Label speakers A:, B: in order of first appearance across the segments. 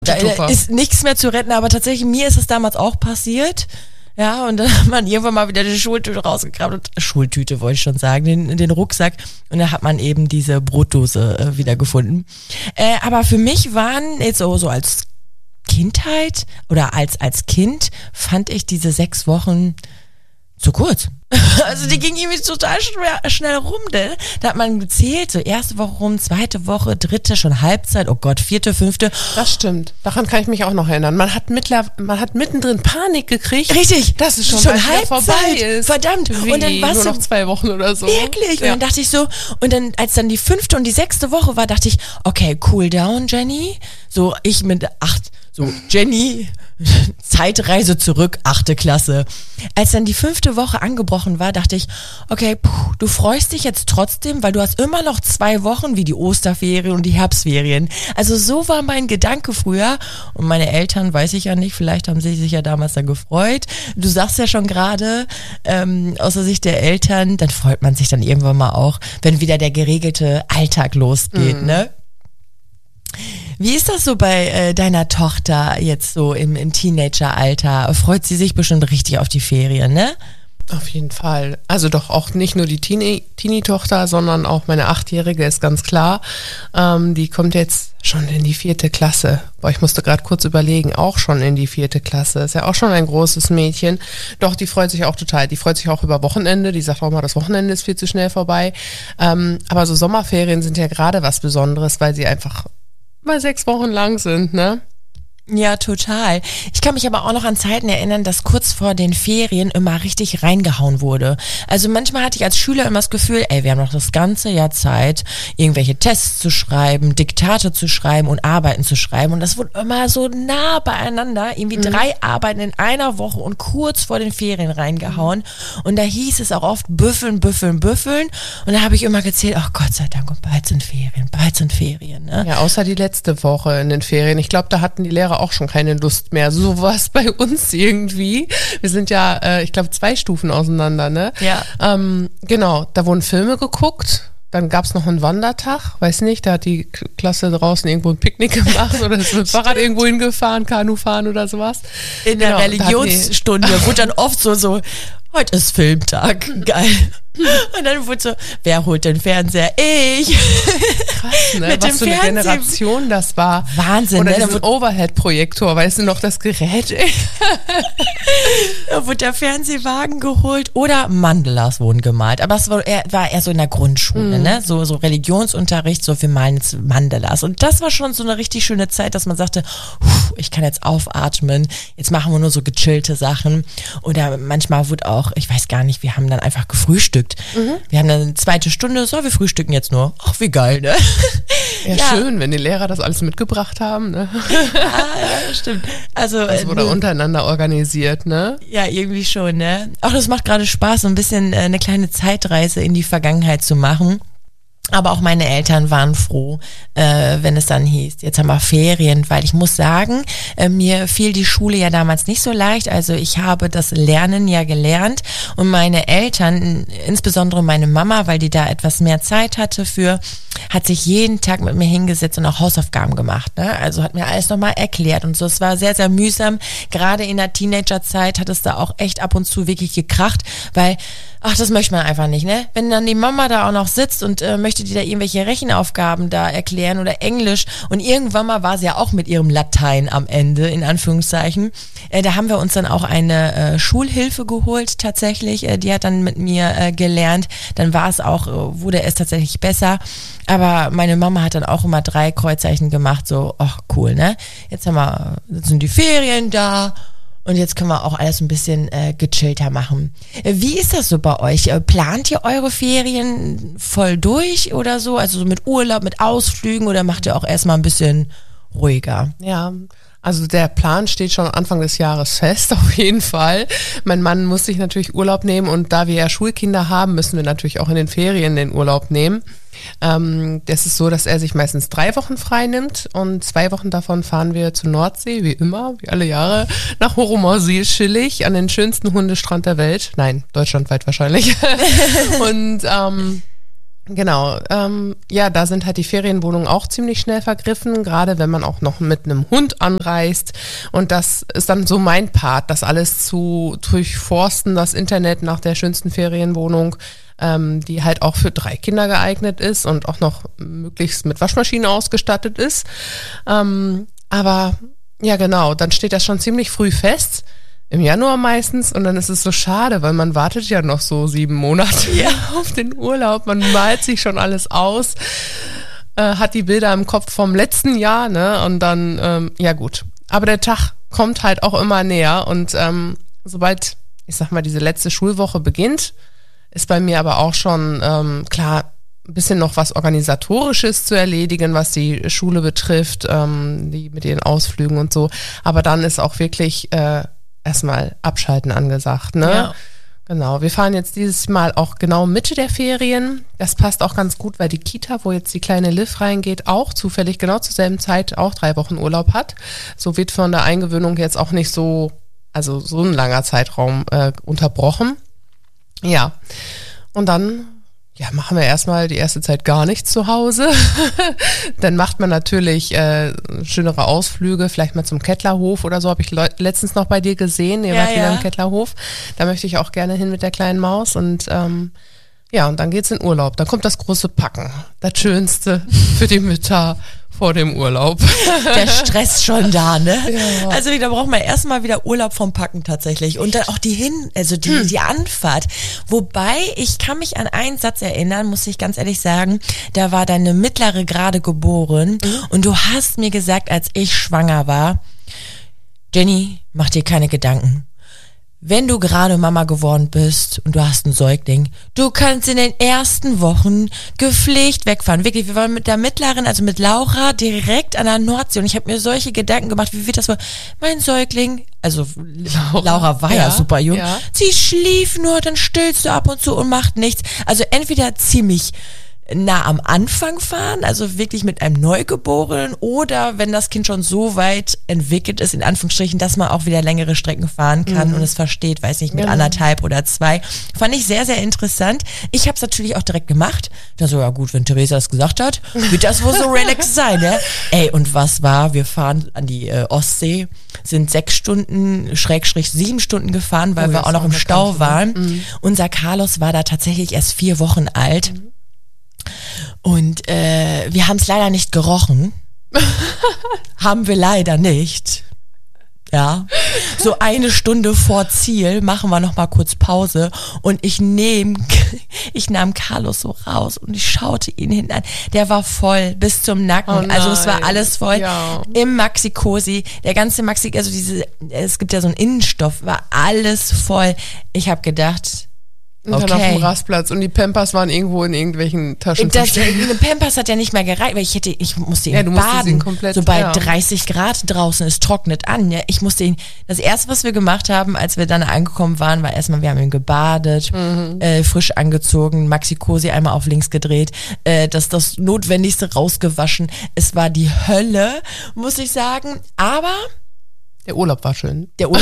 A: Da ist nichts mehr zu retten, aber tatsächlich, mir ist es damals auch passiert. Ja, und dann hat man irgendwann mal wieder die Schultüte rausgekramt Schultüte wollte ich schon sagen, den Rucksack. Und da hat man eben diese Brotdose wieder gefunden. Aber für mich waren jetzt so als Kindheit oder als Kind fand ich diese 6 Wochen zu kurz. Also die ging irgendwie total schnell rum, ne? Da hat man gezählt, so erste Woche rum, zweite Woche, dritte, schon Halbzeit, oh Gott, vierte, fünfte.
B: Das stimmt, daran kann ich mich auch noch erinnern. Man hat mittendrin Panik gekriegt.
A: Richtig.
B: Dass es schon
A: Halbzeit
B: vorbei ist.
A: Verdammt.
B: Und dann war es nur noch 2 Wochen oder so.
A: Wirklich? Ja. Und dann dachte ich so, und dann, als dann die 5. und die 6. Woche war, dachte ich, okay, cool down, Jenny. So, ich mit 8, so, Jenny, Zeitreise zurück, 8. Klasse. Als dann die 5. Woche angebrochen war, dachte ich, okay, du freust dich jetzt trotzdem, weil du hast immer noch 2 Wochen wie die Osterferien und die Herbstferien. Also so war mein Gedanke früher. Und meine Eltern, weiß ich ja nicht, vielleicht haben sie sich ja damals dann gefreut. Du sagst ja schon gerade, aus der Sicht der Eltern, dann freut man sich dann irgendwann mal auch, wenn wieder der geregelte Alltag losgeht, ne? Wie ist das so bei deiner Tochter jetzt so im Teenageralter? Freut sie sich bestimmt richtig auf die Ferien, ne?
B: Auf jeden Fall. Also doch auch nicht nur die Teenie-Tochter, sondern auch meine 8-Jährige ist ganz klar. Die kommt jetzt schon in die 4. Klasse. Boah, ich musste gerade kurz überlegen, auch schon in die 4. Klasse. Ist ja auch schon ein großes Mädchen. Doch, die freut sich auch total. Die freut sich auch über Wochenende. Die sagt auch mal, das Wochenende ist viel zu schnell vorbei. Aber so Sommerferien sind ja gerade was Besonderes, weil sie einfach mal 6 Wochen lang sind, ne?
A: Ja, total. Ich kann mich aber auch noch an Zeiten erinnern, dass kurz vor den Ferien immer richtig reingehauen wurde. Also manchmal hatte ich als Schüler immer das Gefühl, wir haben noch das ganze Jahr Zeit, irgendwelche Tests zu schreiben, Diktate zu schreiben und Arbeiten zu schreiben. Und das wurde immer so nah beieinander, irgendwie 3 Arbeiten in einer Woche und kurz vor den Ferien reingehauen. Und da hieß es auch oft büffeln. Und da habe ich immer gezählt, ach Gott sei Dank, und bald sind Ferien. Ne?
B: Ja, außer die letzte Woche in den Ferien. Ich glaube, da hatten die Lehrer auch schon keine Lust mehr. So war es bei uns irgendwie. Wir sind ja, ich glaube, 2 Stufen auseinander, ne?
A: Ja.
B: Genau, da wurden Filme geguckt. Dann gab es noch einen Wandertag, weiß nicht, da hat die Klasse draußen irgendwo ein Picknick gemacht oder ist mit dem Fahrrad irgendwo hingefahren, Kanufahren oder sowas.
A: In der Religionsstunde wurde dann oft so, heute ist Filmtag, geil. Und dann wurde so, wer holt den Fernseher? Ich.
B: Krass, ne?
A: Mit
B: Was für eine Generation das war.
A: Wahnsinn,
B: oder
A: ne?
B: diesen Overhead-Projektor, weißt du noch, das Gerät?
A: Da wurde der Fernsehwagen geholt oder Mandalas wurden gemalt. Aber es war eher so in der Grundschule, ne? So Religionsunterricht, so wir malen jetzt Mandalas. Und das war schon so eine richtig schöne Zeit, dass man sagte, ich kann jetzt aufatmen, jetzt machen wir nur so gechillte Sachen. Oder manchmal wurde auch, ich weiß gar nicht, wir haben dann einfach gefrühstückt. Wir haben dann eine 2. Stunde, so, wir frühstücken jetzt nur. Ach, wie geil, ne?
B: Ja, schön, wenn die Lehrer das alles mitgebracht haben, ne?
A: Ja, stimmt. Also,
B: das wurde untereinander organisiert, ne?
A: Ja, irgendwie schon, ne? Auch das macht gerade Spaß, so ein bisschen eine kleine Zeitreise in die Vergangenheit zu machen. Aber auch meine Eltern waren froh, wenn es dann hieß, jetzt haben wir Ferien, weil ich muss sagen, mir fiel die Schule ja damals nicht so leicht. Also ich habe das Lernen ja gelernt und meine Eltern, insbesondere meine Mama, weil die da etwas mehr Zeit hatte hat sich jeden Tag mit mir hingesetzt und auch Hausaufgaben gemacht, ne? Also hat mir alles nochmal erklärt und so. Es war sehr, sehr mühsam. Gerade in der Teenagerzeit hat es da auch echt ab und zu wirklich gekracht, weil das möchte man einfach nicht, ne? Wenn dann die Mama da auch noch sitzt und möchte dir da irgendwelche Rechenaufgaben da erklären oder Englisch und irgendwann mal war sie ja auch mit ihrem Latein am Ende, in Anführungszeichen. Da haben wir uns dann auch eine Schulhilfe geholt tatsächlich. Die hat dann mit mir gelernt. Dann wurde es tatsächlich besser. Aber meine Mama hat dann auch immer 3 Kreuzzeichen gemacht, so, ach cool, ne? Jetzt sind die Ferien da. Und jetzt können wir auch alles ein bisschen gechillter machen. Wie ist das so bei euch? Plant ihr eure Ferien voll durch oder so? Also so mit Urlaub, mit Ausflügen oder macht ihr auch erstmal ein bisschen ruhiger?
B: Ja, also der Plan steht schon Anfang des Jahres fest, auf jeden Fall. Mein Mann muss sich natürlich Urlaub nehmen und da wir ja Schulkinder haben, müssen wir natürlich auch in den Ferien den Urlaub nehmen. Das ist so, dass er sich meistens 3 Wochen frei nimmt und 2 Wochen davon fahren wir zur Nordsee, wie immer, wie alle Jahre, nach Horomosee, chillig, an den schönsten Hundestrand der Welt. Nein, deutschlandweit wahrscheinlich. Und Genau, ja, da sind halt die Ferienwohnungen auch ziemlich schnell vergriffen, gerade wenn man auch noch mit einem Hund anreist. Und das ist dann so mein Part, das alles zu durchforsten, das Internet nach der schönsten Ferienwohnung, die halt auch für 3 Kinder geeignet ist und auch noch möglichst mit Waschmaschine ausgestattet ist. Aber ja, genau, dann steht das schon ziemlich früh fest. Im Januar meistens, und dann ist es so schade, weil man wartet ja noch so 7 Monate auf den Urlaub. Man malt sich schon alles aus, hat die Bilder im Kopf vom letzten Jahr, ne? Und dann, ja gut. Aber der Tag kommt halt auch immer näher und sobald, ich sag mal, diese letzte Schulwoche beginnt, ist bei mir aber auch schon, klar, ein bisschen noch was Organisatorisches zu erledigen, was die Schule betrifft, die mit den Ausflügen und so. Aber dann ist auch wirklich erstmal Abschalten angesagt, ne?
A: Ja.
B: Genau, wir fahren jetzt dieses Mal auch genau Mitte der Ferien. Das passt auch ganz gut, weil die Kita, wo jetzt die kleine Liv reingeht, auch zufällig genau zur selben Zeit auch 3 Wochen Urlaub hat. So wird von der Eingewöhnung jetzt auch nicht so, also so ein langer Zeitraum unterbrochen. Ja, und dann machen wir erstmal die erste Zeit gar nichts zu Hause. Dann macht man natürlich schönere Ausflüge, vielleicht mal zum Kettlerhof oder so, habe ich letztens noch bei dir gesehen. Ihr wart wieder im Kettlerhof. Da möchte ich auch gerne hin mit der kleinen Maus. Und und dann geht's in Urlaub. Dann kommt das große Packen. Das Schönste für die Mütter vor dem Urlaub.
A: Der Stress schon da, ne?
B: Ja.
A: Also da braucht man erstmal wieder Urlaub vom Packen tatsächlich. Und dann auch die Anfahrt. Wobei, ich kann mich an einen Satz erinnern, muss ich ganz ehrlich sagen, da war deine Mittlere gerade geboren und du hast mir gesagt, als ich schwanger war, Jenny, mach dir keine Gedanken. Wenn du gerade Mama geworden bist und du hast einen Säugling, du kannst in den ersten Wochen gepflegt wegfahren. Wirklich, wir waren mit der Mittleren, also mit Laura, direkt an der Nordsee und ich habe mir solche Gedanken gemacht, wie wird das wohl? Mein Säugling, also Laura war ja super jung, sie schlief nur, dann stillst du ab und zu und macht nichts. Also entweder ziemlich nah am Anfang fahren, also wirklich mit einem Neugeborenen, oder wenn das Kind schon so weit entwickelt ist, in Anführungsstrichen, dass man auch wieder längere Strecken fahren kann und es versteht, weiß nicht, mit 1,5 oder 2. Fand ich sehr, sehr interessant. Ich habe es natürlich auch direkt gemacht. Da so, ja gut, wenn Theresa das gesagt hat, wird das wohl so relaxed sein, ne? Ey, und was war? Wir fahren an die Ostsee, sind 6 Stunden, / 7 Stunden gefahren, weil wir auch noch im Stau waren. Unser Carlos war da tatsächlich erst 4 Wochen alt. Und wir haben es leider nicht gerochen. Haben wir leider nicht. Ja. So 1 Stunde vor Ziel machen wir noch mal kurz Pause und ich nahm Carlos so raus und ich schaute ihn hinten an. Der war voll bis zum Nacken. Also es war alles voll. Ja. Im Maxi-Cosi, der ganze Maxi, also es gibt ja so einen Innenstoff, war alles voll. Ich habe gedacht,
B: und dann auf dem Rastplatz und die Pampers waren irgendwo in irgendwelchen Taschen.
A: Eine Pampers hat ja nicht mehr gereicht, weil ich musste ihn baden. Komplett, so bei 30 Grad draußen, es trocknet an. Ja. Ich musste ihn, das erste, was wir gemacht haben, als wir dann angekommen waren, war erstmal, wir haben ihn gebadet, frisch angezogen, Maxi-Cosi einmal auf links gedreht, das Notwendigste rausgewaschen. Es war die Hölle, muss ich sagen, aber
B: der Urlaub war schön.
A: Genau,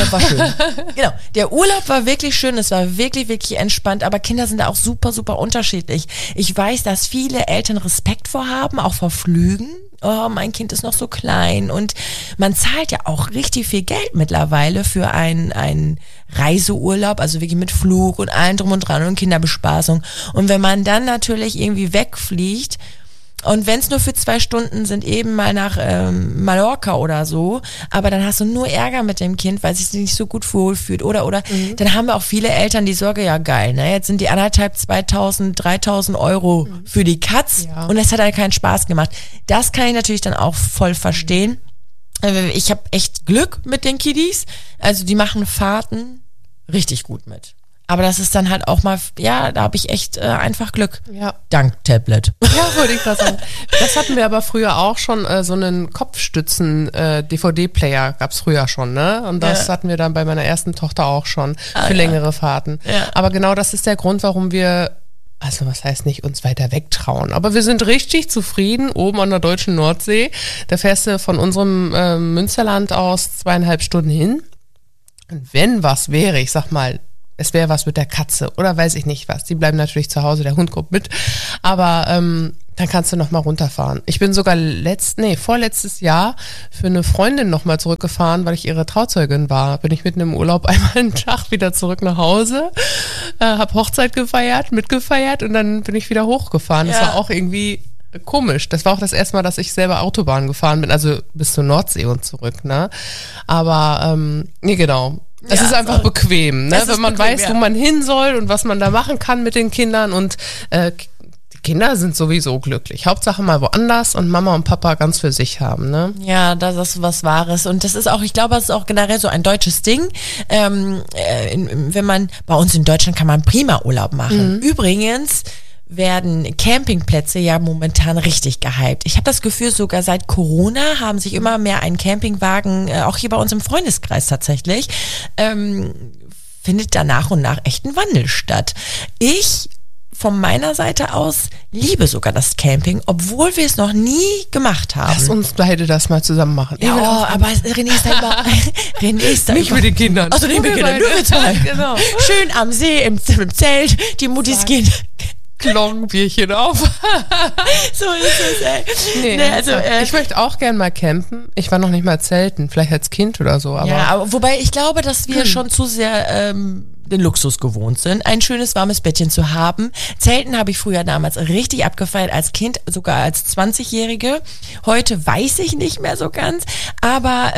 A: der Urlaub war wirklich schön, es war wirklich, wirklich entspannt, aber Kinder sind da auch super, super unterschiedlich. Ich weiß, dass viele Eltern Respekt vorhaben, auch vor Flügen. Oh, mein Kind ist noch so klein und man zahlt ja auch richtig viel Geld mittlerweile für einen Reiseurlaub, also wirklich mit Flug und allem drum und dran und Kinderbespaßung. Und wenn man dann natürlich irgendwie wegfliegt, und wenn es nur für 2 Stunden sind, eben mal nach Mallorca oder so, aber dann hast du nur Ärger mit dem Kind, weil es sich nicht so gut wohlfühlt oder dann haben wir auch viele Eltern die Sorge, ja geil, ne, jetzt sind die 1.500, 2.000, 3.000 Euro für die Katz und das hat halt keinen Spaß gemacht. Das kann ich natürlich dann auch voll verstehen. Ich habe echt Glück mit den Kiddies, also die machen Fahrten richtig gut mit. Aber das ist dann halt auch mal, ja, da habe ich echt einfach Glück. Ja. Dank Tablet.
B: Ja, wollte ich gerade sagen. Das hatten wir aber früher auch schon, so einen Kopfstützen-DVD-Player gab es früher schon, ne? Und das hatten wir dann bei meiner ersten Tochter auch schon für längere Fahrten. Ja. Aber genau das ist der Grund, warum wir, also was heißt nicht, uns weiter wegtrauen. Aber wir sind richtig zufrieden oben an der deutschen Nordsee. Da fährst du von unserem Münsterland aus 2,5 Stunden hin. Und wenn was wäre, ich sag mal, es wäre was mit der Katze oder weiß ich nicht was. Die bleiben natürlich zu Hause, der Hund kommt mit. Aber dann kannst du nochmal runterfahren. Ich bin sogar vorletztes Jahr für eine Freundin nochmal zurückgefahren, weil ich ihre Trauzeugin war. Bin ich mitten im Urlaub einmal einen Tag wieder zurück nach Hause, habe Hochzeit mitgefeiert und dann bin ich wieder hochgefahren. Das war auch irgendwie komisch. Das war auch das erste Mal, dass ich selber Autobahn gefahren bin, also bis zur Nordsee und zurück, ne? Aber, genau. Es ist einfach bequem, ne? Wenn man weiß, wo man hin soll und was man da machen kann mit den Kindern und die Kinder sind sowieso glücklich. Hauptsache mal woanders und Mama und Papa ganz für sich haben, ne?
A: Ja, das ist was Wahres. Und das ist auch, ich glaube, das ist auch generell so ein deutsches Ding. Wenn man, bei uns in Deutschland kann man prima Urlaub machen. Übrigens werden Campingplätze ja momentan richtig gehypt. Ich habe das Gefühl, sogar seit Corona haben sich immer mehr ein Campingwagen, auch hier bei uns im Freundeskreis tatsächlich, findet da nach und nach echt ein Wandel statt. Ich von meiner Seite aus liebe sogar das Camping, obwohl wir es noch nie gemacht haben.
B: Lass uns beide das mal zusammen machen.
A: Ja, aber René ist da immer...
B: Nicht mit den Kindern.
A: Also nicht mit den Kindern, nur wir zwei. Genau. Schön am See, im Zelt, die Muttis gehen...
B: Klongbierchen auf.
A: So ist es, ey.
B: Ich möchte auch gern mal campen. Ich war noch nicht mal zelten, vielleicht als Kind oder so.
A: Aber wobei ich glaube, dass wir schon zu sehr den Luxus gewohnt sind, ein schönes warmes Bettchen zu haben. Zelten habe ich früher damals richtig abgefeiert, als Kind, sogar als 20-Jährige. Heute weiß ich nicht mehr so ganz, aber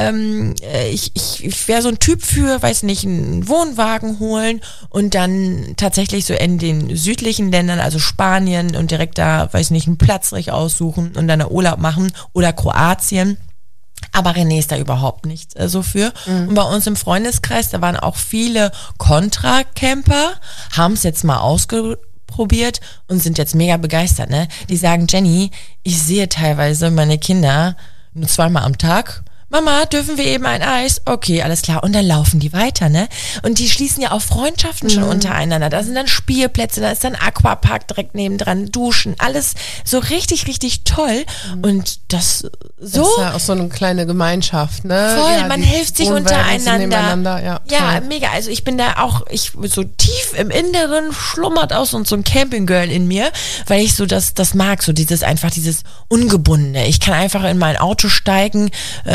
A: ich wäre so ein Typ für, weiß nicht, einen Wohnwagen holen und dann tatsächlich so in den südlichen Ländern, also Spanien und direkt da, weiß nicht, einen Platz aussuchen und dann einen Urlaub machen oder Kroatien. Aber René ist da überhaupt nicht so für. Und bei uns im Freundeskreis, da waren auch viele Contra-Camper, haben es jetzt mal ausprobiert und sind jetzt mega begeistert, ne? Die sagen, Jenny, ich sehe teilweise meine Kinder nur 2-mal am Tag. Mama, dürfen wir eben ein Eis? Okay, alles klar. Und dann laufen die weiter, ne? Und die schließen ja auch Freundschaften schon untereinander. Da sind dann Spielplätze, da ist dann Aquapark direkt nebendran, Duschen, alles so richtig, richtig toll. Und das
B: ist ja auch so eine kleine Gemeinschaft, ne?
A: Voll,
B: ja,
A: man hilft sich untereinander.
B: Ja,
A: mega. Also ich bin da auch, so tief im Inneren schlummert auch so ein Campinggirl in mir, weil ich so das mag, so dieses Ungebundene. Ich kann einfach in mein Auto steigen,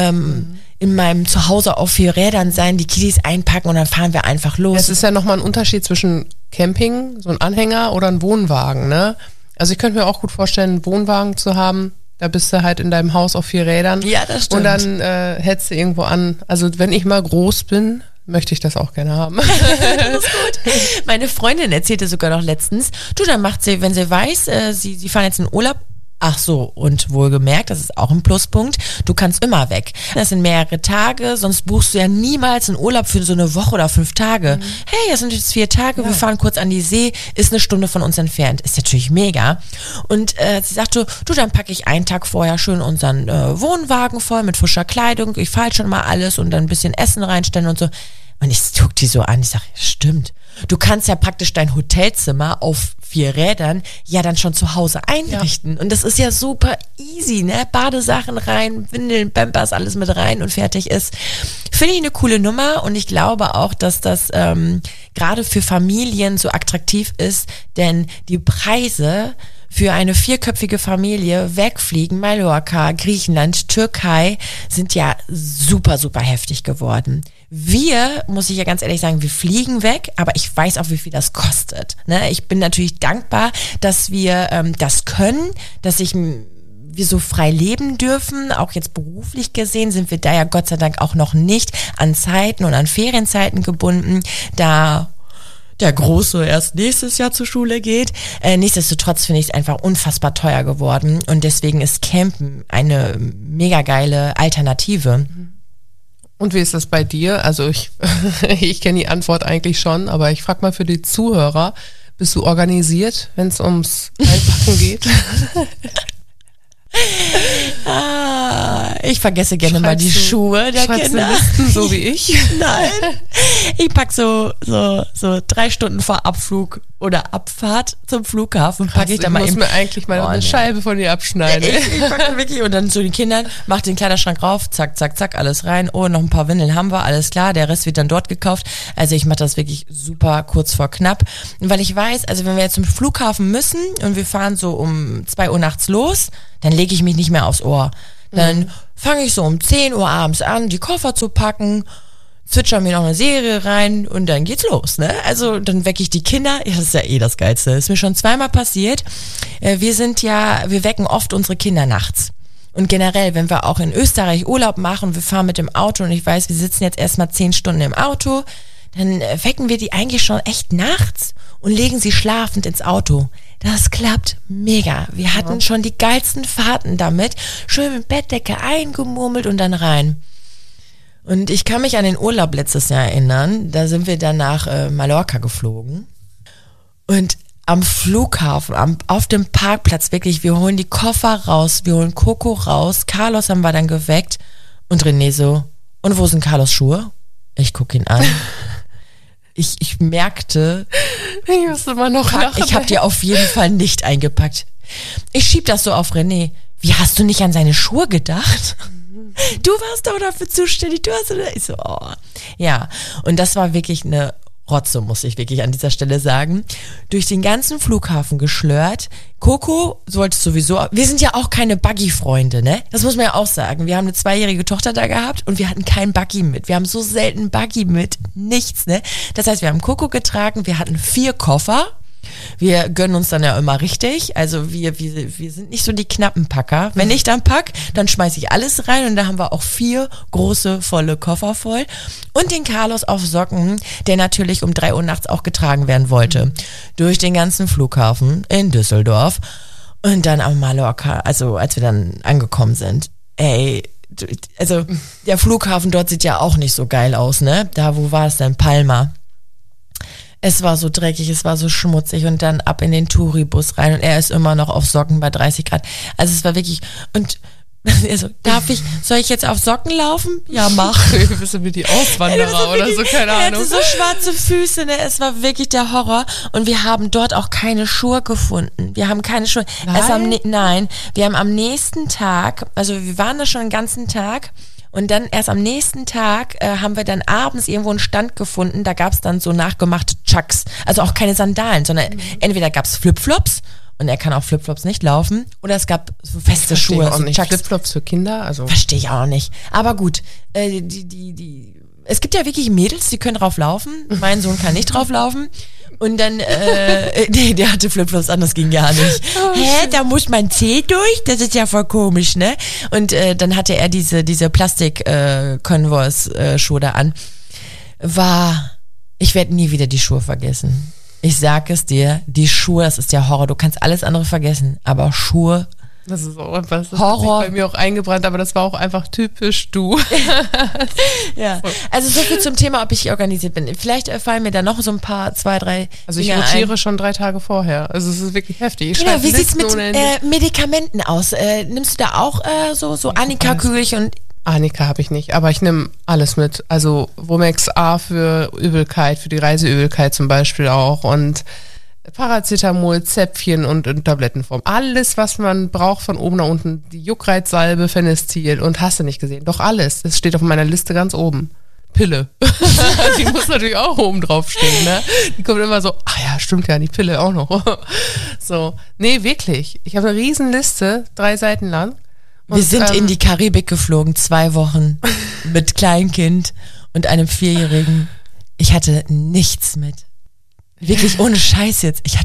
A: in meinem Zuhause auf 4 Rädern sein, die Kiddies einpacken und dann fahren wir einfach los.
B: Es ist ja nochmal ein Unterschied zwischen Camping, so ein Anhänger oder ein Wohnwagen, ne? Also ich könnte mir auch gut vorstellen, einen Wohnwagen zu haben, da bist du halt in deinem Haus auf 4 Rädern.
A: Ja, das stimmt.
B: Und dann hältst du irgendwo an. Also wenn ich mal groß bin, möchte ich das auch gerne haben.
A: Das ist gut. Meine Freundin erzählte sogar noch letztens, dann macht sie, wenn sie weiß, sie fahren jetzt in Urlaub, ach so, und wohlgemerkt, das ist auch ein Pluspunkt, du kannst immer weg. Das sind mehrere Tage, sonst buchst du ja niemals einen Urlaub für so eine Woche oder 5 Tage. Hey, das sind jetzt 4 Tage, wir fahren kurz an die See, ist 1 Stunde von uns entfernt. Ist natürlich mega. Und sie sagte, dann packe ich einen Tag vorher schön unseren Wohnwagen voll mit frischer Kleidung, ich falte schon mal alles und dann ein bisschen Essen reinstellen und so. Und ich guck die so an, ich sage, stimmt. Du kannst ja praktisch dein Hotelzimmer auf 4 Rädern ja dann schon zu Hause einrichten. Ja. Und das ist ja super easy, ne? Badesachen rein, Windeln, Pampers, alles mit rein und fertig ist. Finde ich eine coole Nummer und ich glaube auch, dass das gerade für Familien so attraktiv ist, denn die Preise für eine 4-köpfige Familie wegfliegen, Mallorca, Griechenland, Türkei, sind ja super, super heftig geworden. Wir, muss ich ja ganz ehrlich sagen, wir fliegen weg, aber ich weiß auch, wie viel das kostet. Ne? Ich bin natürlich dankbar, dass wir das können, dass wir so frei leben dürfen. Auch jetzt beruflich gesehen sind wir da ja Gott sei Dank auch noch nicht an Zeiten und an Ferienzeiten gebunden, da der Große erst nächstes Jahr zur Schule geht. Nichtsdestotrotz finde ich es einfach unfassbar teuer geworden und deswegen ist Campen eine mega geile Alternative.
B: Und wie ist das bei dir? Also ich kenne die Antwort eigentlich schon, aber ich frage mal für die Zuhörer, bist du organisiert, wenn es ums Einpacken geht?
A: Ich vergesse gerne mal die Schuhe der Kinder.
B: Listen, so wie ich?
A: Nein. Ich pack so 3 Stunden vor Abflug oder Abfahrt zum Flughafen, packe ich da mal eben.
B: Ich muss mir eigentlich mal eine Scheibe von dir abschneiden.
A: Ich packe wirklich und dann zu den Kindern, mach den Kleiderschrank rauf, zack, zack, zack, alles rein. Oh, noch ein paar Windeln haben wir, alles klar. Der Rest wird dann dort gekauft. Also ich mache das wirklich super kurz vor knapp. Weil ich weiß, also wenn wir jetzt zum Flughafen müssen und wir fahren so um 2 Uhr nachts los, dann lege ich mich nicht mehr aufs Ohr. Dann fange ich so um 10 Uhr abends an, die Koffer zu packen, zwitschern mir noch eine Serie rein und dann geht's los, ne? Also dann wecke ich die Kinder, ja, das ist ja eh das Geilste. Das ist mir schon zweimal passiert. Wir wecken oft unsere Kinder nachts. Und generell, wenn wir auch in Österreich Urlaub machen, wir fahren mit dem Auto und ich weiß, wir sitzen jetzt erstmal 10 Stunden im Auto, dann wecken wir die eigentlich schon echt nachts und legen sie schlafend ins Auto. Das klappt mega. Wir hatten schon die geilsten Fahrten damit. Schön mit Bettdecke eingemurmelt und dann rein. Und ich kann mich an den Urlaub letztes Jahr erinnern. Da sind wir dann nach Mallorca geflogen. Und am Flughafen, auf dem Parkplatz wirklich, wir holen die Koffer raus, wir holen Coco raus. Carlos haben wir dann geweckt. Und René so, und wo sind Carlos Schuhe? Ich gucke ihn an. Ich merkte,
B: ich muss immer noch lachen.
A: Ich habe die auf jeden Fall nicht eingepackt. Ich schieb das so auf René. Wie hast du nicht an seine Schuhe gedacht? Du warst doch dafür zuständig. Ich so, oh. Ja, und das war wirklich eine Rotze, muss ich wirklich an dieser Stelle sagen. Durch den ganzen Flughafen geschlört. Coco wollte sowieso, wir sind ja auch keine Buggy-Freunde, ne? Das muss man ja auch sagen. Wir haben eine 2-jährige Tochter da gehabt und wir hatten keinen Buggy mit. Wir haben so selten Buggy mit. Nichts, ne? Das heißt, wir haben Coco getragen, wir hatten 4 Koffer. Wir gönnen uns dann ja immer richtig. Also wir sind nicht so die knappen Packer. Wenn ich dann pack, dann schmeiße ich alles rein und da haben wir auch 4 große, volle Koffer voll. Und den Carlos auf Socken, der natürlich um 3 Uhr nachts auch getragen werden wollte. Durch den ganzen Flughafen in Düsseldorf und dann am Mallorca, also als wir dann angekommen sind. Ey, also der Flughafen dort sieht ja auch nicht so geil aus, ne? Da, wo war es denn? Palma. Es war so dreckig, es war so schmutzig und dann ab in den Touribus rein und er ist immer noch auf Socken bei 30 Grad. Also es war wirklich, und er so, soll ich jetzt auf Socken laufen? Ja, mach.
B: Du bist wie die Auswanderer oder so, keine Ahnung.
A: Er hatte so schwarze Füße, ne? Es war wirklich der Horror und wir haben dort auch keine Schuhe gefunden. Wir haben keine Schuhe. Nein, wir haben am nächsten Tag, also wir waren da schon den ganzen Tag. Und dann erst am nächsten Tag haben wir dann abends irgendwo einen Stand gefunden, da gab es dann so nachgemachte Chucks. Also auch keine Sandalen, sondern entweder gab es Flipflops und er kann auch Flipflops nicht laufen oder es gab so feste Schuhe.
B: Auch
A: so
B: nicht. Flipflops für Kinder? Also
A: verstehe ich auch nicht. Aber gut, es gibt ja wirklich Mädels, die können drauf laufen. Mein Sohn kann nicht drauf laufen. Und dann, nee, der hatte Flipflops an, das ging gar nicht. Hä, da muss mein Zeh durch? Das ist ja voll komisch, ne? Und dann hatte er diese Plastik-Converse-Schuhe da an. Ich werde nie wieder die Schuhe vergessen. Ich sag es dir, die Schuhe, das ist der Horror. Du kannst alles andere vergessen, aber Schuhe...
B: Das ist auch etwas, das
A: Horror.
B: Hat sich bei mir auch eingebrannt, aber das war auch einfach typisch du.
A: Ja, also so viel zum Thema, ob ich organisiert bin. Vielleicht fallen mir da noch so ein paar, 2, 3
B: Also ich rotiere schon 3 Tage vorher. Also es ist wirklich heftig.
A: Genau, wie sieht's mit Medikamenten aus? Nimmst du da auch so Annika-Kügelchen und...
B: Annika habe ich nicht, aber ich nehme alles mit. Also Womex A für Übelkeit, für die Reiseübelkeit zum Beispiel auch und Paracetamol, Zäpfchen und in Tablettenform. Alles, was man braucht von oben nach unten. Die Juckreizsalbe, Phenestil und hast du nicht gesehen. Doch alles. Das steht auf meiner Liste ganz oben. Pille. Die muss natürlich auch oben drauf stehen, ne? Die kommt immer so, ach ja, stimmt ja, die Pille auch noch. So. Nee, wirklich. Ich habe eine riesen Liste, 3 Seiten lang.
A: Wir sind in die Karibik geflogen, 2 Wochen mit Kleinkind und einem 4-Jährigen. Ich hatte nichts mit. Wirklich ohne Scheiß jetzt. Ich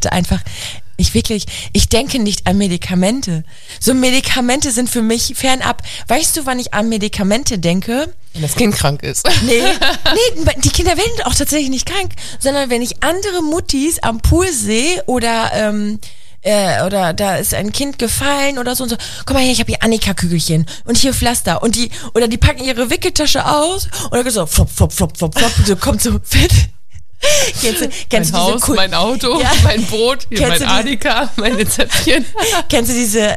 A: denke nicht an Medikamente. So Medikamente sind für mich fernab. Weißt du, wann ich an Medikamente denke?
B: Wenn das Kind krank ist.
A: Nee, die Kinder werden auch tatsächlich nicht krank, sondern wenn ich andere Muttis am Pool sehe oder da ist ein Kind gefallen oder so und so. Guck mal her, ich habe hier Annika-Kügelchen und hier Pflaster und die packen ihre Wickeltasche aus und dann so flop, flop, flop, flop, flop, so kommt so fett.
B: Kennst du mein Haus, mein Auto, mein Boot, hier mein Annika, meine Zäpfchen.
A: Kennst du diese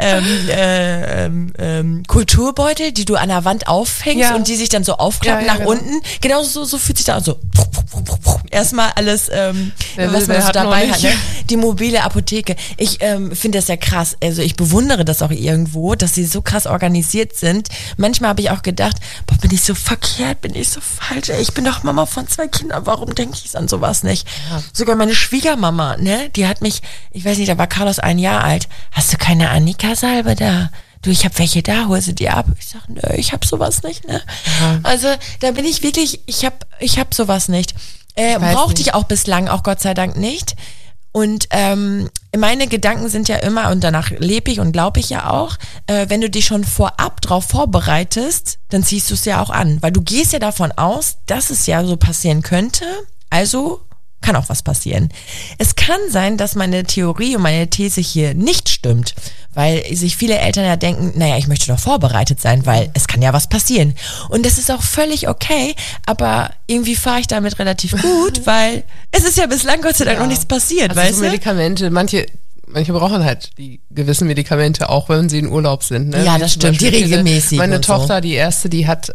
A: Kulturbeutel, die du an der Wand aufhängst und die sich dann so aufklappen nach unten? Genau so fühlt sich da an, so erstmal alles, was man so dabei hat. Ne? Die mobile Apotheke. Ich finde das ja krass. Also ich bewundere das auch irgendwo, dass sie so krass organisiert sind. Manchmal habe ich auch gedacht, boah, bin ich so verkehrt, bin ich so falsch. Ey, ich bin doch Mama von 2 Kindern. Warum denke ich an sowas nicht? Ja. Sogar meine Schwiegermama, ne, die hat mich, ich weiß nicht, da war Carlos 1 Jahr alt. Hast du keine Annika-Salbe da? Du, ich habe welche da, hol sie dir ab. Ich sag, nö, ich habe sowas nicht, ne? Ja. Also da bin ich wirklich, ich hab sowas nicht. Brauchte ich auch bislang, auch Gott sei Dank nicht. Und meine Gedanken sind ja immer, und danach lebe ich und glaube ich ja auch, wenn du dich schon vorab drauf vorbereitest, dann ziehst du es ja auch an. Weil du gehst ja davon aus, dass es ja so passieren könnte, also kann auch was passieren. Es kann sein, dass meine Theorie und meine These hier nicht stimmt, weil sich viele Eltern ja denken, naja, ich möchte doch vorbereitet sein, weil es kann ja was passieren. Und das ist auch völlig okay, aber irgendwie fahre ich damit relativ gut, weil es ist ja bislang Gott sei Dank noch nichts passiert,
B: also
A: weißt
B: so Medikamente, manche brauchen halt die gewissen Medikamente auch, wenn sie in Urlaub sind. Ne?
A: Ja, das stimmt, die regelmäßig.
B: Meine Tochter, die erste, die hat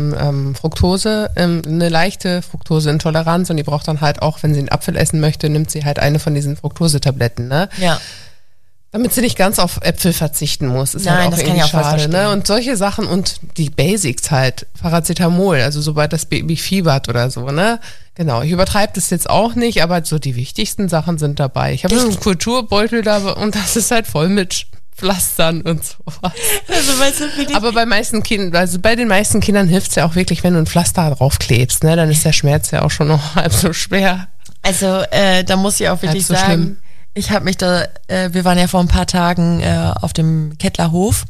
B: Fructose, eine leichte Fructoseintoleranz und die braucht dann halt auch, wenn sie einen Apfel essen möchte, nimmt sie halt eine von diesen Fructosetabletten. Ne?
A: Ja.
B: Damit sie nicht ganz auf Äpfel verzichten muss. Ist
A: Nein,
B: halt auch
A: das kann ich auch
B: schade, ne? Und solche Sachen und die Basics halt, Paracetamol, also sobald das Baby fiebert oder so, ne? Genau, ich übertreibe das jetzt auch nicht, aber so die wichtigsten Sachen sind dabei. Ich habe so einen Kulturbeutel da und das ist halt voll mit Pflastern und sowas.
A: Also, weißt du,
B: aber bei den meisten Kindern hilft es ja auch wirklich, wenn du ein Pflaster draufklebst, ne? Dann ist der Schmerz ja auch schon noch halb so schwer.
A: Also, da muss ich auch wirklich sagen, schlimm. Ich habe mich wir waren ja vor ein paar Tagen auf dem Kettlerhof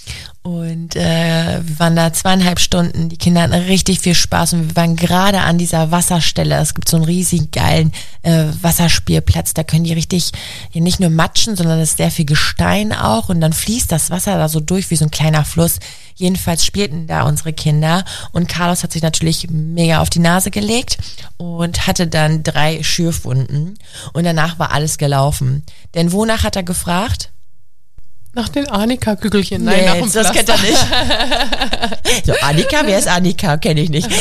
A: und wir waren da 2,5 Stunden. Die Kinder hatten richtig viel Spaß und wir waren gerade an dieser Wasserstelle. Es gibt so einen riesigen geilen Wasserspielplatz. Da können die richtig nicht nur matschen, sondern es ist sehr viel Gestein auch und dann fließt das Wasser da so durch wie so ein kleiner Fluss. Jedenfalls spielten da unsere Kinder und Carlos hat sich natürlich mega auf die Nase gelegt und hatte dann 3 Schürfwunden und danach war alles gelaufen. Denn wonach hat er gefragt?
B: Nach den Annika-Kügelchen. Nein, nach dem
A: das kennt er nicht. So, Annika? Wer ist Annika? Kenne ich nicht.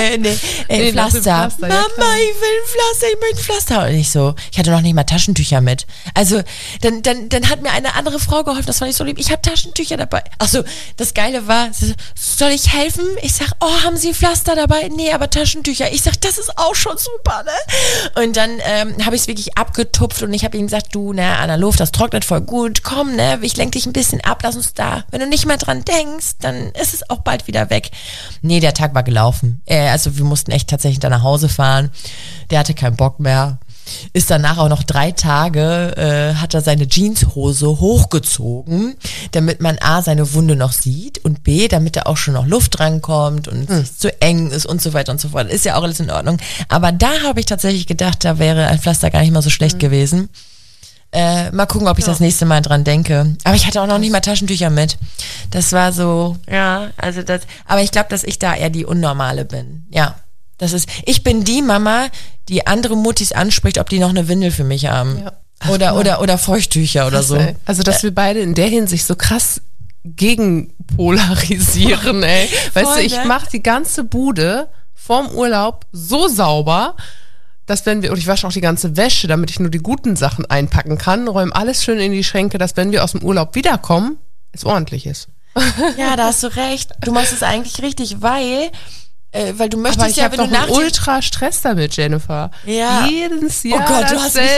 A: Pflaster. Mama, ich will ein Pflaster, ich möchte ein Pflaster. Und ich so, ich hatte noch nicht mal Taschentücher mit. Also, dann hat mir eine andere Frau geholfen, das fand ich so lieb. Ich habe Taschentücher dabei. Ach so, das Geile war, soll ich helfen? Ich sag, oh, haben Sie ein Pflaster dabei? Nee, aber Taschentücher. Ich sag, das ist auch schon super, ne? Und dann habe ich es wirklich abgetupft und ich habe ihm gesagt, du, ne, Anna Luft, das trocknet voll gut. Komm, ne, ich lenk dich ein bisschen ab, lass uns da. Wenn du nicht mehr dran denkst, dann ist es auch bald wieder weg. Nee, der Tag war gelaufen. Also wir mussten echt tatsächlich da nach Hause fahren. Der hatte keinen Bock mehr. Ist danach auch noch 3 Tage, hat er seine Jeanshose hochgezogen, damit man A, seine Wunde noch sieht und B, damit da auch schon noch Luft rankommt und es nicht zu eng ist und so weiter und so fort. Ist ja auch alles in Ordnung. Aber da habe ich tatsächlich gedacht, da wäre ein Pflaster gar nicht mal so schlecht gewesen. Mal gucken, ob ich das nächste Mal dran denke. Aber ich hatte auch noch nicht mal Taschentücher mit. Das war so, aber ich glaube, dass ich da eher die Unnormale bin. Ja, ich bin die Mama, die andere Muttis anspricht, ob die noch eine Windel für mich haben. Ja. Oder Feuchttücher oder so.
B: Ey. Also, dass wir beide in der Hinsicht so krass gegen polarisieren, ey. Weißt du, ich mache die ganze Bude vorm Urlaub so sauber, dass ich wasche auch die ganze Wäsche, damit ich nur die guten Sachen einpacken kann, räume alles schön in die Schränke, dass wenn wir aus dem Urlaub wiederkommen, es ordentlich ist.
A: Ja, da hast du recht. Du machst es eigentlich richtig, weil du möchtest
B: aber ich habe doch einen ultra Stress damit, Jennifer.
A: Ja.
B: Jedes Jahr
A: du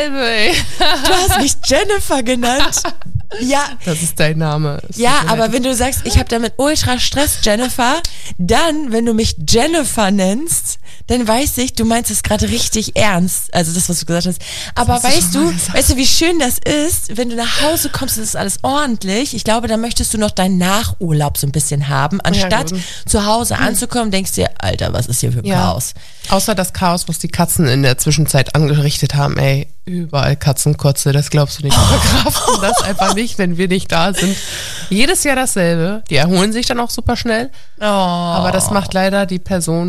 A: hast mich Jennifer genannt. Ja.
B: Das ist dein Name.
A: Aber wenn du sagst, ich habe damit ultra Stress, Jennifer, dann, wenn du mich Jennifer nennst, dann weiß ich, du meinst es gerade richtig ernst. Also das, was du gesagt hast. Aber weißt du, wie schön das ist, wenn du nach Hause kommst, ist alles ordentlich. Ich glaube, da möchtest du noch deinen Nachurlaub so ein bisschen haben, anstatt zu Hause anzukommen, denkst du dir, Alter, was ist hier für Chaos?
B: Außer das Chaos, was die Katzen in der Zwischenzeit angerichtet haben, ey. Überall Katzenkotze, das glaubst du nicht. Wir verkraften das einfach nicht, wenn wir nicht da sind. Jedes Jahr dasselbe. Die erholen sich dann auch super schnell. Aber das macht leider die Person,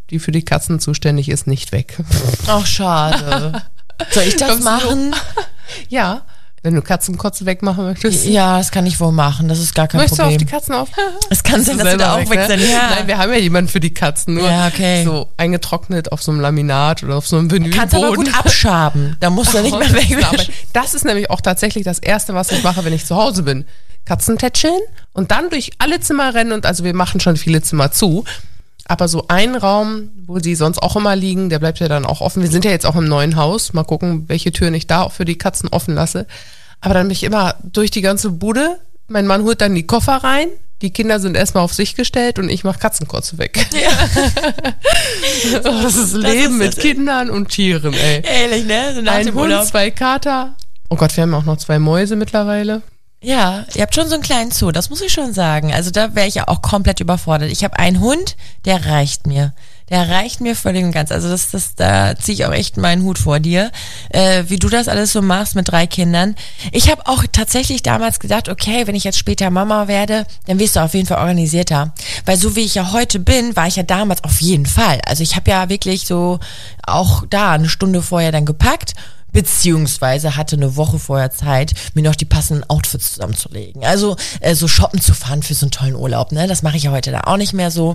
B: die für die Katzen zuständig ist, nicht weg.
A: Ach, schade. Soll ich das
B: Kommst du
A: machen?
B: Ja, wenn du Katzenkotze wegmachen möchtest.
A: Ja, das kann ich wohl machen. Das ist gar kein
B: Möchtest
A: Problem.
B: du auf die Katzen auf?
A: Es kann sein, dass du da auch weg sein. Ja.
B: Nein, wir haben ja jemanden für die Katzen. Nur
A: Ja, okay.
B: so eingetrocknet auf so einem Laminat oder auf so einem Vinylboden.
A: Kannst aber gut abschaben. Da musst du nicht mehr weg.
B: Das ist nämlich auch tatsächlich das Erste, was ich mache, wenn ich zu Hause bin. Katzentätscheln und dann durch alle Zimmer rennen. Und also wir machen schon viele Zimmer zu. Aber so ein Raum, wo sie sonst auch immer liegen, der bleibt ja dann auch offen. Wir sind ja jetzt auch im neuen Haus. Mal gucken, welche Türen ich da auch für die Katzen offen lasse. Aber dann bin ich immer durch die ganze Bude. Mein Mann holt dann die Koffer rein. Die Kinder sind erstmal auf sich gestellt und ich mache Katzenkotze weg. Ja. Das ist Leben mit Kindern und Tieren, ey.
A: Ehrlich, ne? So nach
B: Ein
A: dem
B: Hund,
A: Urlaub.
B: 2 Kater. Oh Gott, wir haben auch noch 2 Mäuse mittlerweile.
A: Ja, ihr habt schon so einen kleinen Zoo, das muss ich schon sagen. Also da wäre ich ja auch komplett überfordert. Ich habe einen Hund, der reicht mir. Der reicht mir völlig und ganz. Also da ziehe ich auch echt meinen Hut vor dir, wie du das alles so machst mit 3 Kindern. Ich habe auch tatsächlich damals gedacht, okay, wenn ich jetzt später Mama werde, dann wirst du auf jeden Fall organisierter. Weil so wie ich ja heute bin, war ich ja damals auf jeden Fall. Also ich habe ja wirklich so auch da eine Stunde vorher dann gepackt, beziehungsweise hatte eine Woche vorher Zeit, mir noch die passenden Outfits zusammenzulegen. Also so shoppen zu fahren für so einen tollen Urlaub, ne? Das mache ich ja heute da auch nicht mehr so.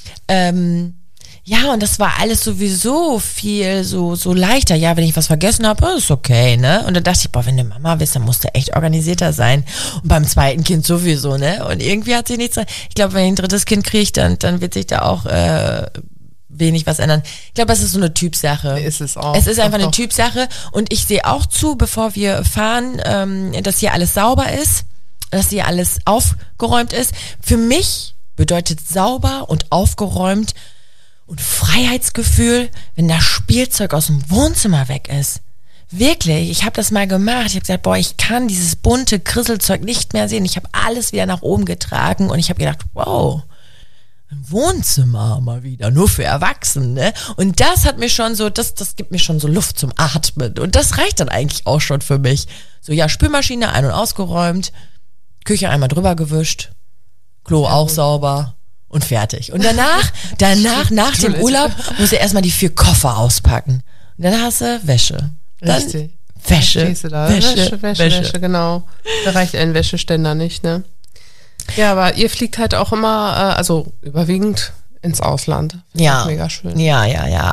A: Ja, und das war alles sowieso viel so leichter. Ja, wenn ich was vergessen habe, ist okay, ne? Und dann dachte ich, boah, wenn du Mama bist, dann musst du echt organisierter sein. Und beim zweiten Kind sowieso, ne? Und irgendwie hat sich nichts. Ich glaube, wenn ich ein drittes Kind kriege, dann wird sich da auch wenig was ändern. Ich glaube, es ist so eine Typsache.
B: Ist es auch.
A: Es ist einfach
B: Doch.
A: eine Typsache. Und ich sehe auch zu, bevor wir fahren, dass hier alles sauber ist, dass hier alles aufgeräumt ist. Für mich bedeutet sauber und aufgeräumt und Freiheitsgefühl, wenn das Spielzeug aus dem Wohnzimmer weg ist. Wirklich, ich habe das mal gemacht. Ich habe gesagt, boah, ich kann dieses bunte Krisselzeug nicht mehr sehen. Ich habe alles wieder nach oben getragen und ich habe gedacht, wow, ein Wohnzimmer mal wieder, nur für Erwachsene. Ne? Und das hat mir schon so, das gibt mir schon so Luft zum Atmen. Und das reicht dann eigentlich auch schon für mich. So, ja, Spülmaschine ein- und ausgeräumt, Küche einmal drüber gewischt, Klo auch sauber und fertig. Und danach nach dem Urlaub, musst du erstmal die 4 Koffer auspacken. Und dann hast du Wäsche. Dann
B: Richtig.
A: Wäsche.
B: Stehst du da. Wäsche, genau. Da reicht ein Wäscheständer nicht, ne? Ja, aber ihr fliegt halt auch immer, also überwiegend ins Ausland.
A: Ja.
B: Mega schön.
A: Ja.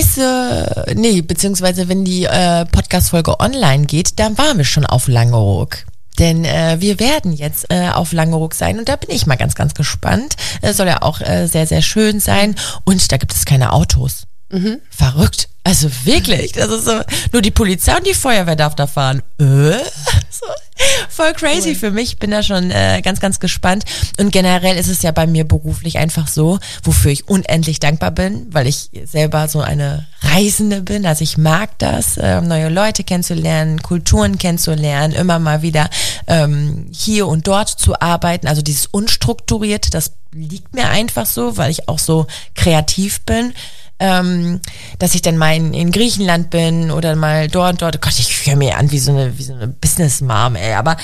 A: Beziehungsweise wenn die Podcast-Folge online geht, dann waren wir schon auf Langeoog. Denn wir werden jetzt auf Langeoog sein und da bin ich mal ganz, ganz gespannt. Soll ja auch sehr, sehr schön sein und da gibt es keine Autos. Mhm. Verrückt. Also wirklich, das ist so, nur die Polizei und die Feuerwehr darf da fahren. So, voll crazy cool. Für mich, bin da schon ganz, ganz gespannt. Und generell ist es ja bei mir beruflich einfach so, wofür ich unendlich dankbar bin, weil ich selber so eine Reisende bin. Also ich mag das, neue Leute kennenzulernen, Kulturen kennenzulernen, immer mal wieder hier und dort zu arbeiten. Also dieses Unstrukturierte, das liegt mir einfach so, weil ich auch so kreativ bin. Dass ich dann mal in Griechenland bin oder mal dort. Oh Gott, ich höre mir an wie so eine Business-Mom, ey. Aber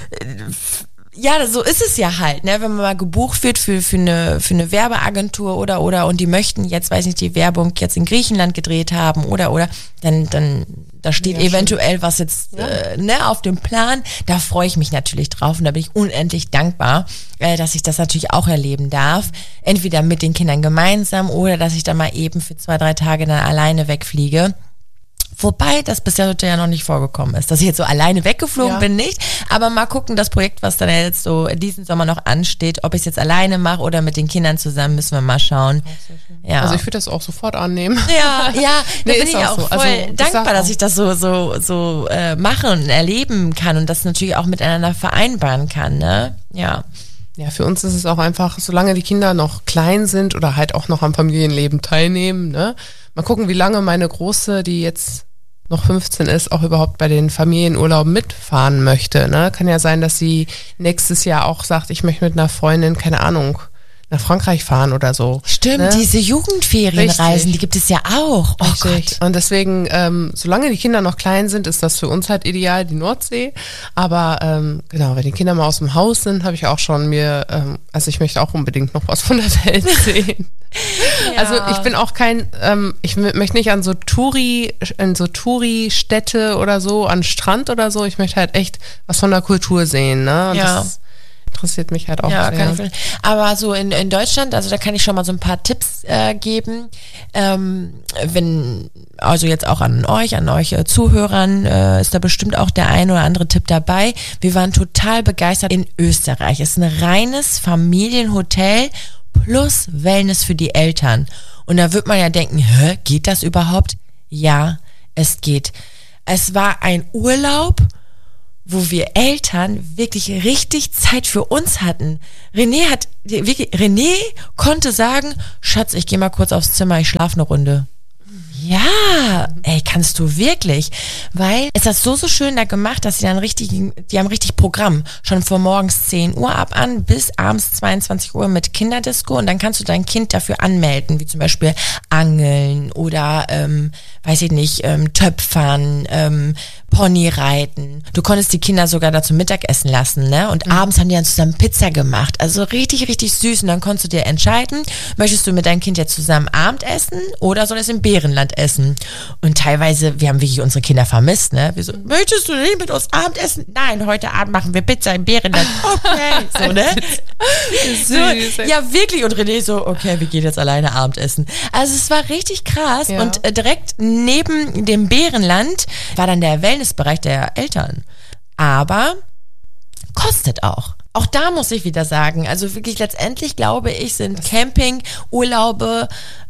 A: ja, so ist es ja halt, ne? Wenn man mal gebucht wird für eine Werbeagentur oder und die möchten jetzt, weiß nicht, die Werbung jetzt in Griechenland gedreht haben oder dann da steht ja, eventuell schön. Was jetzt auf dem Plan. Da freue ich mich natürlich drauf und da bin ich unendlich dankbar, dass ich das natürlich auch erleben darf. Entweder mit den Kindern gemeinsam oder dass ich dann mal eben für 2-3 Tage dann alleine wegfliege. Wobei das bisher ja noch nicht vorgekommen ist, dass ich jetzt so alleine weggeflogen bin, nicht. Aber mal gucken, das Projekt, was dann jetzt so diesen Sommer noch ansteht, ob ich es jetzt alleine mache oder mit den Kindern zusammen, müssen wir mal schauen. Ja.
B: Also ich würde das auch sofort annehmen.
A: Ja, da bin ich auch
B: so.
A: voll
B: also,
A: dankbar, dass ich das so machen und erleben kann und das natürlich auch miteinander vereinbaren kann, ne? Ja.
B: Ja, für uns ist es auch einfach, solange die Kinder noch klein sind oder halt auch noch am Familienleben teilnehmen, ne? Mal gucken, wie lange meine Große, die jetzt noch 15 ist, auch überhaupt bei den Familienurlauben mitfahren möchte, ne? Kann ja sein, dass sie nächstes Jahr auch sagt, ich möchte mit einer Freundin, keine Ahnung, nach Frankreich fahren oder so.
A: Stimmt,
B: ne?
A: diese Jugendferienreisen,
B: Richtig.
A: die gibt es ja auch. Oh
B: Richtig.
A: Gott.
B: Und deswegen, solange die Kinder noch klein sind, ist das für uns halt ideal, die Nordsee. Aber genau, wenn die Kinder mal aus dem Haus sind, habe ich auch schon also ich möchte auch unbedingt noch was von der Welt sehen.
A: Ja.
B: Also ich bin auch ich möchte nicht in so Touri-Städte oder so, an Strand oder so. Ich möchte halt echt was von der Kultur sehen, ne? Und
A: Ja.
B: das interessiert mich halt auch
A: Ja,
B: sehr.
A: kann ich, aber so in Deutschland, also da kann ich schon mal so ein paar Tipps geben. Also jetzt auch an euch Zuhörern, ist da bestimmt auch der ein oder andere Tipp dabei. Wir waren total begeistert in Österreich. Es ist ein reines Familienhotel plus Wellness für die Eltern. Und da wird man ja denken, geht das überhaupt? Ja, es geht. Es war ein Urlaub, wo wir Eltern wirklich richtig Zeit für uns hatten. René konnte sagen, Schatz, ich gehe mal kurz aufs Zimmer, ich schlafe eine Runde. Ja, ey, kannst du wirklich, weil es ist so schön da gemacht, dass die haben richtig Programm, schon von morgens 10 Uhr ab an bis abends 22 Uhr mit Kinderdisco und dann kannst du dein Kind dafür anmelden, wie zum Beispiel Angeln oder, weiß ich nicht, Töpfern, Ponyreiten. Du konntest die Kinder sogar dazu Mittagessen lassen, ne? Und abends haben die dann zusammen Pizza gemacht. Also richtig, richtig süß. Und dann konntest du dir entscheiden, möchtest du mit deinem Kind jetzt zusammen Abendessen oder soll es im Bärenland essen? Und teilweise, wir haben wirklich unsere Kinder vermisst, ne? Wir so, möchtest du nicht mit uns Abendessen? Nein, heute Abend machen wir Pizza im Bärenland. Okay. So, ne?
B: Süß.
A: So, ja, wirklich. Und René so, okay, wir gehen jetzt alleine Abendessen. Also es war richtig krass.
B: Ja.
A: Und direkt neben dem Bärenland war dann der Wellnessbereich der Eltern. Aber kostet auch. Auch da muss ich wieder sagen, also wirklich letztendlich glaube ich, sind Campingurlaube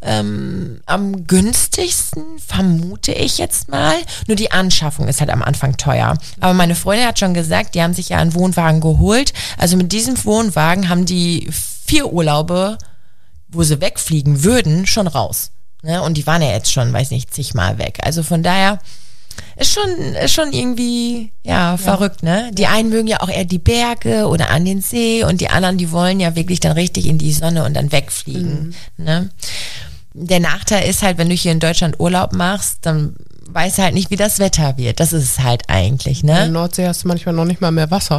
A: am günstigsten, vermute ich jetzt mal. Nur die Anschaffung ist halt am Anfang teuer. Aber meine Freundin hat schon gesagt, die haben sich ja einen Wohnwagen geholt. Also mit diesem Wohnwagen haben die 4 Urlaube, wo sie wegfliegen würden, schon raus. Ne? Und die waren ja jetzt schon, weiß nicht, zigmal weg. Also von daher ist schon irgendwie, ja, verrückt, ne? Die einen mögen ja auch eher die Berge oder an den See und die anderen, die wollen ja wirklich dann richtig in die Sonne und dann wegfliegen, ne? Der Nachteil ist halt, wenn du hier in Deutschland Urlaub machst, dann weißt du halt nicht, wie das Wetter wird. Das ist es halt eigentlich,
B: In der
A: ne?
B: Nordsee hast du manchmal noch nicht mal mehr Wasser.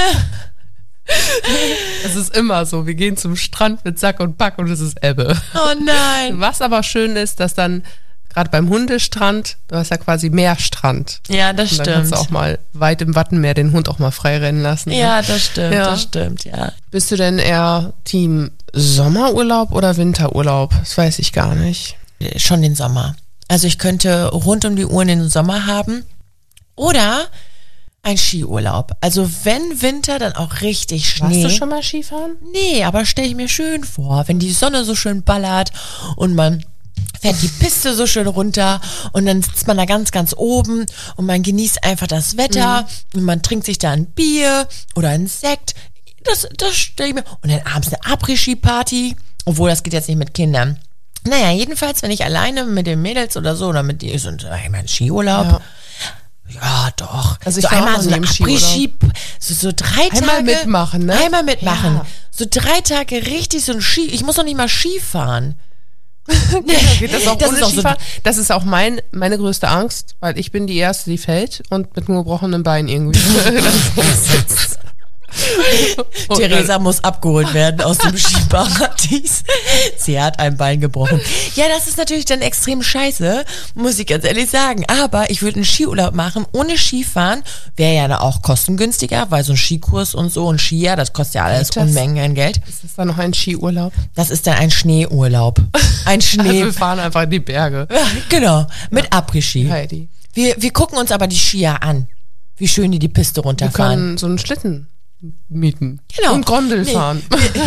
B: Es ist immer so, wir gehen zum Strand mit Sack und Pack und es ist Ebbe.
A: Oh nein.
B: Was aber schön ist, dass dann gerade beim Hundestrand, du hast ja quasi Meerstrand.
A: Ja, das
B: Und dann kannst
A: stimmt.
B: du auch mal weit im Wattenmeer den Hund auch mal frei rennen lassen. ne?
A: Ja, das stimmt,
B: Ja.
A: ja.
B: Bist du denn eher Team Sommerurlaub oder Winterurlaub? Das weiß ich gar nicht.
A: Schon den Sommer. Also ich könnte rund um die Uhr den Sommer haben oder ein Skiurlaub. Also wenn Winter, dann auch richtig Schnee.
B: Warst du schon mal Skifahren?
A: Nee, aber stelle ich mir schön vor, wenn die Sonne so schön ballert und man fährt die Piste so schön runter und dann sitzt man da ganz, ganz oben und man genießt einfach das Wetter und man trinkt sich da ein Bier oder einen Sekt. Das stelle ich mir. Und dann abends eine Après-Ski-Party, obwohl das geht jetzt nicht mit Kindern. Naja, jedenfalls, wenn ich alleine mit den Mädels oder so oder mit die so ein Skiurlaub.
B: Ja.
A: Ja, doch.
B: Also ich
A: so
B: war auch
A: einmal
B: noch
A: so
B: nie
A: eine
B: im Skiurlaub.
A: Après-Ski, so 3 Tage.
B: Einmal mitmachen, ne?
A: Einmal mitmachen.
B: Ja.
A: So 3 Tage richtig so ein Ski. Ich muss doch nicht mal Ski fahren.
B: Geht das auch ohne
A: ist auch so-
B: Skifahren? Das ist auch meine größte Angst, weil ich bin die Erste, die fällt und mit einem gebrochenen Bein irgendwie sitzt.
A: Theresa muss abgeholt werden aus dem Skiparadies. Sie hat ein Bein gebrochen. Ja, das ist natürlich dann extrem scheiße, muss ich ganz ehrlich sagen. Aber ich würde einen Skiurlaub machen, ohne Skifahren, wäre ja dann auch kostengünstiger, weil so ein Skikurs und so und Skier, das kostet ja alles
B: Das-
A: Unmengen an Geld.
B: Ist das dann noch ein Skiurlaub?
A: Das ist dann ein Schneeurlaub. Ein
B: Also
A: Schnee...
B: wir fahren einfach in die Berge.
A: Genau, mit Après-Ski.
B: Heidi.
A: Wir gucken uns aber die Skier an, wie schön die Piste
B: Wir
A: runterfahren.
B: können so einen Schlitten mieten.
A: Genau.
B: Und Gondel
A: Nee.
B: fahren.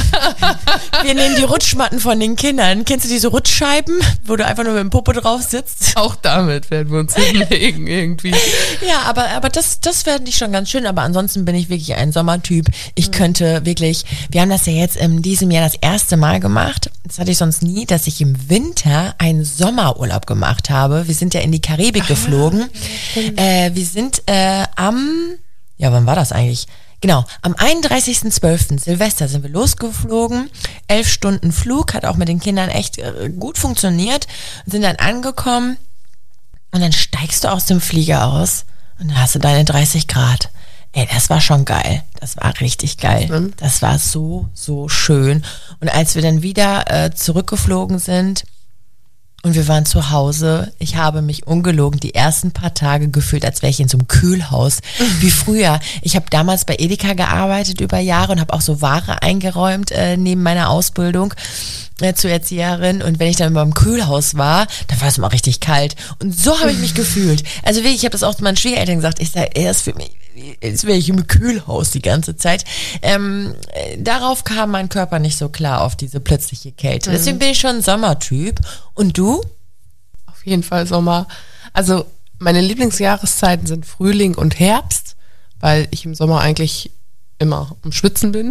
A: Wir nehmen die Rutschmatten von den Kindern. Kennst du diese Rutschscheiben, wo du einfach nur mit dem Popo drauf sitzt?
B: Auch damit werden wir uns hinlegen irgendwie.
A: Ja, aber das fände ich schon ganz schön. Aber ansonsten bin ich wirklich ein Sommertyp. Ich könnte wirklich, wir haben das ja jetzt in diesem Jahr das erste Mal gemacht. Das hatte ich sonst nie, dass ich im Winter einen Sommerurlaub gemacht habe. Wir sind ja in die Karibik geflogen. Wir sind wann war das eigentlich? Genau, am 31.12. Silvester sind wir losgeflogen, 11 Stunden Flug, hat auch mit den Kindern echt gut funktioniert, sind dann angekommen und dann steigst du aus dem Flieger aus und dann hast du deine 30 Grad. Ey, das war schon geil, das war richtig geil, das war so, so schön. Und als wir dann wieder zurückgeflogen sind, und wir waren zu Hause. Ich habe mich ungelogen die ersten paar Tage gefühlt, als wäre ich in so einem Kühlhaus. Wie früher. Ich habe damals bei Edeka gearbeitet über Jahre und habe auch so Ware eingeräumt neben meiner Ausbildung zur Erzieherin. Und wenn ich dann beim Kühlhaus war, dann war es mal richtig kalt. Und so habe ich mich gefühlt. Also wirklich, ich habe das auch zu meinen Schwiegereltern gesagt. Ich sage, das für mich, jetzt wäre ich im Kühlhaus die ganze Zeit. Darauf kam mein Körper nicht so klar, auf diese plötzliche Kälte. Deswegen bin ich schon ein Sommertyp. Und du?
B: Auf jeden Fall Sommer. Also meine Lieblingsjahreszeiten sind Frühling und Herbst, weil ich im Sommer eigentlich immer am Schwitzen bin.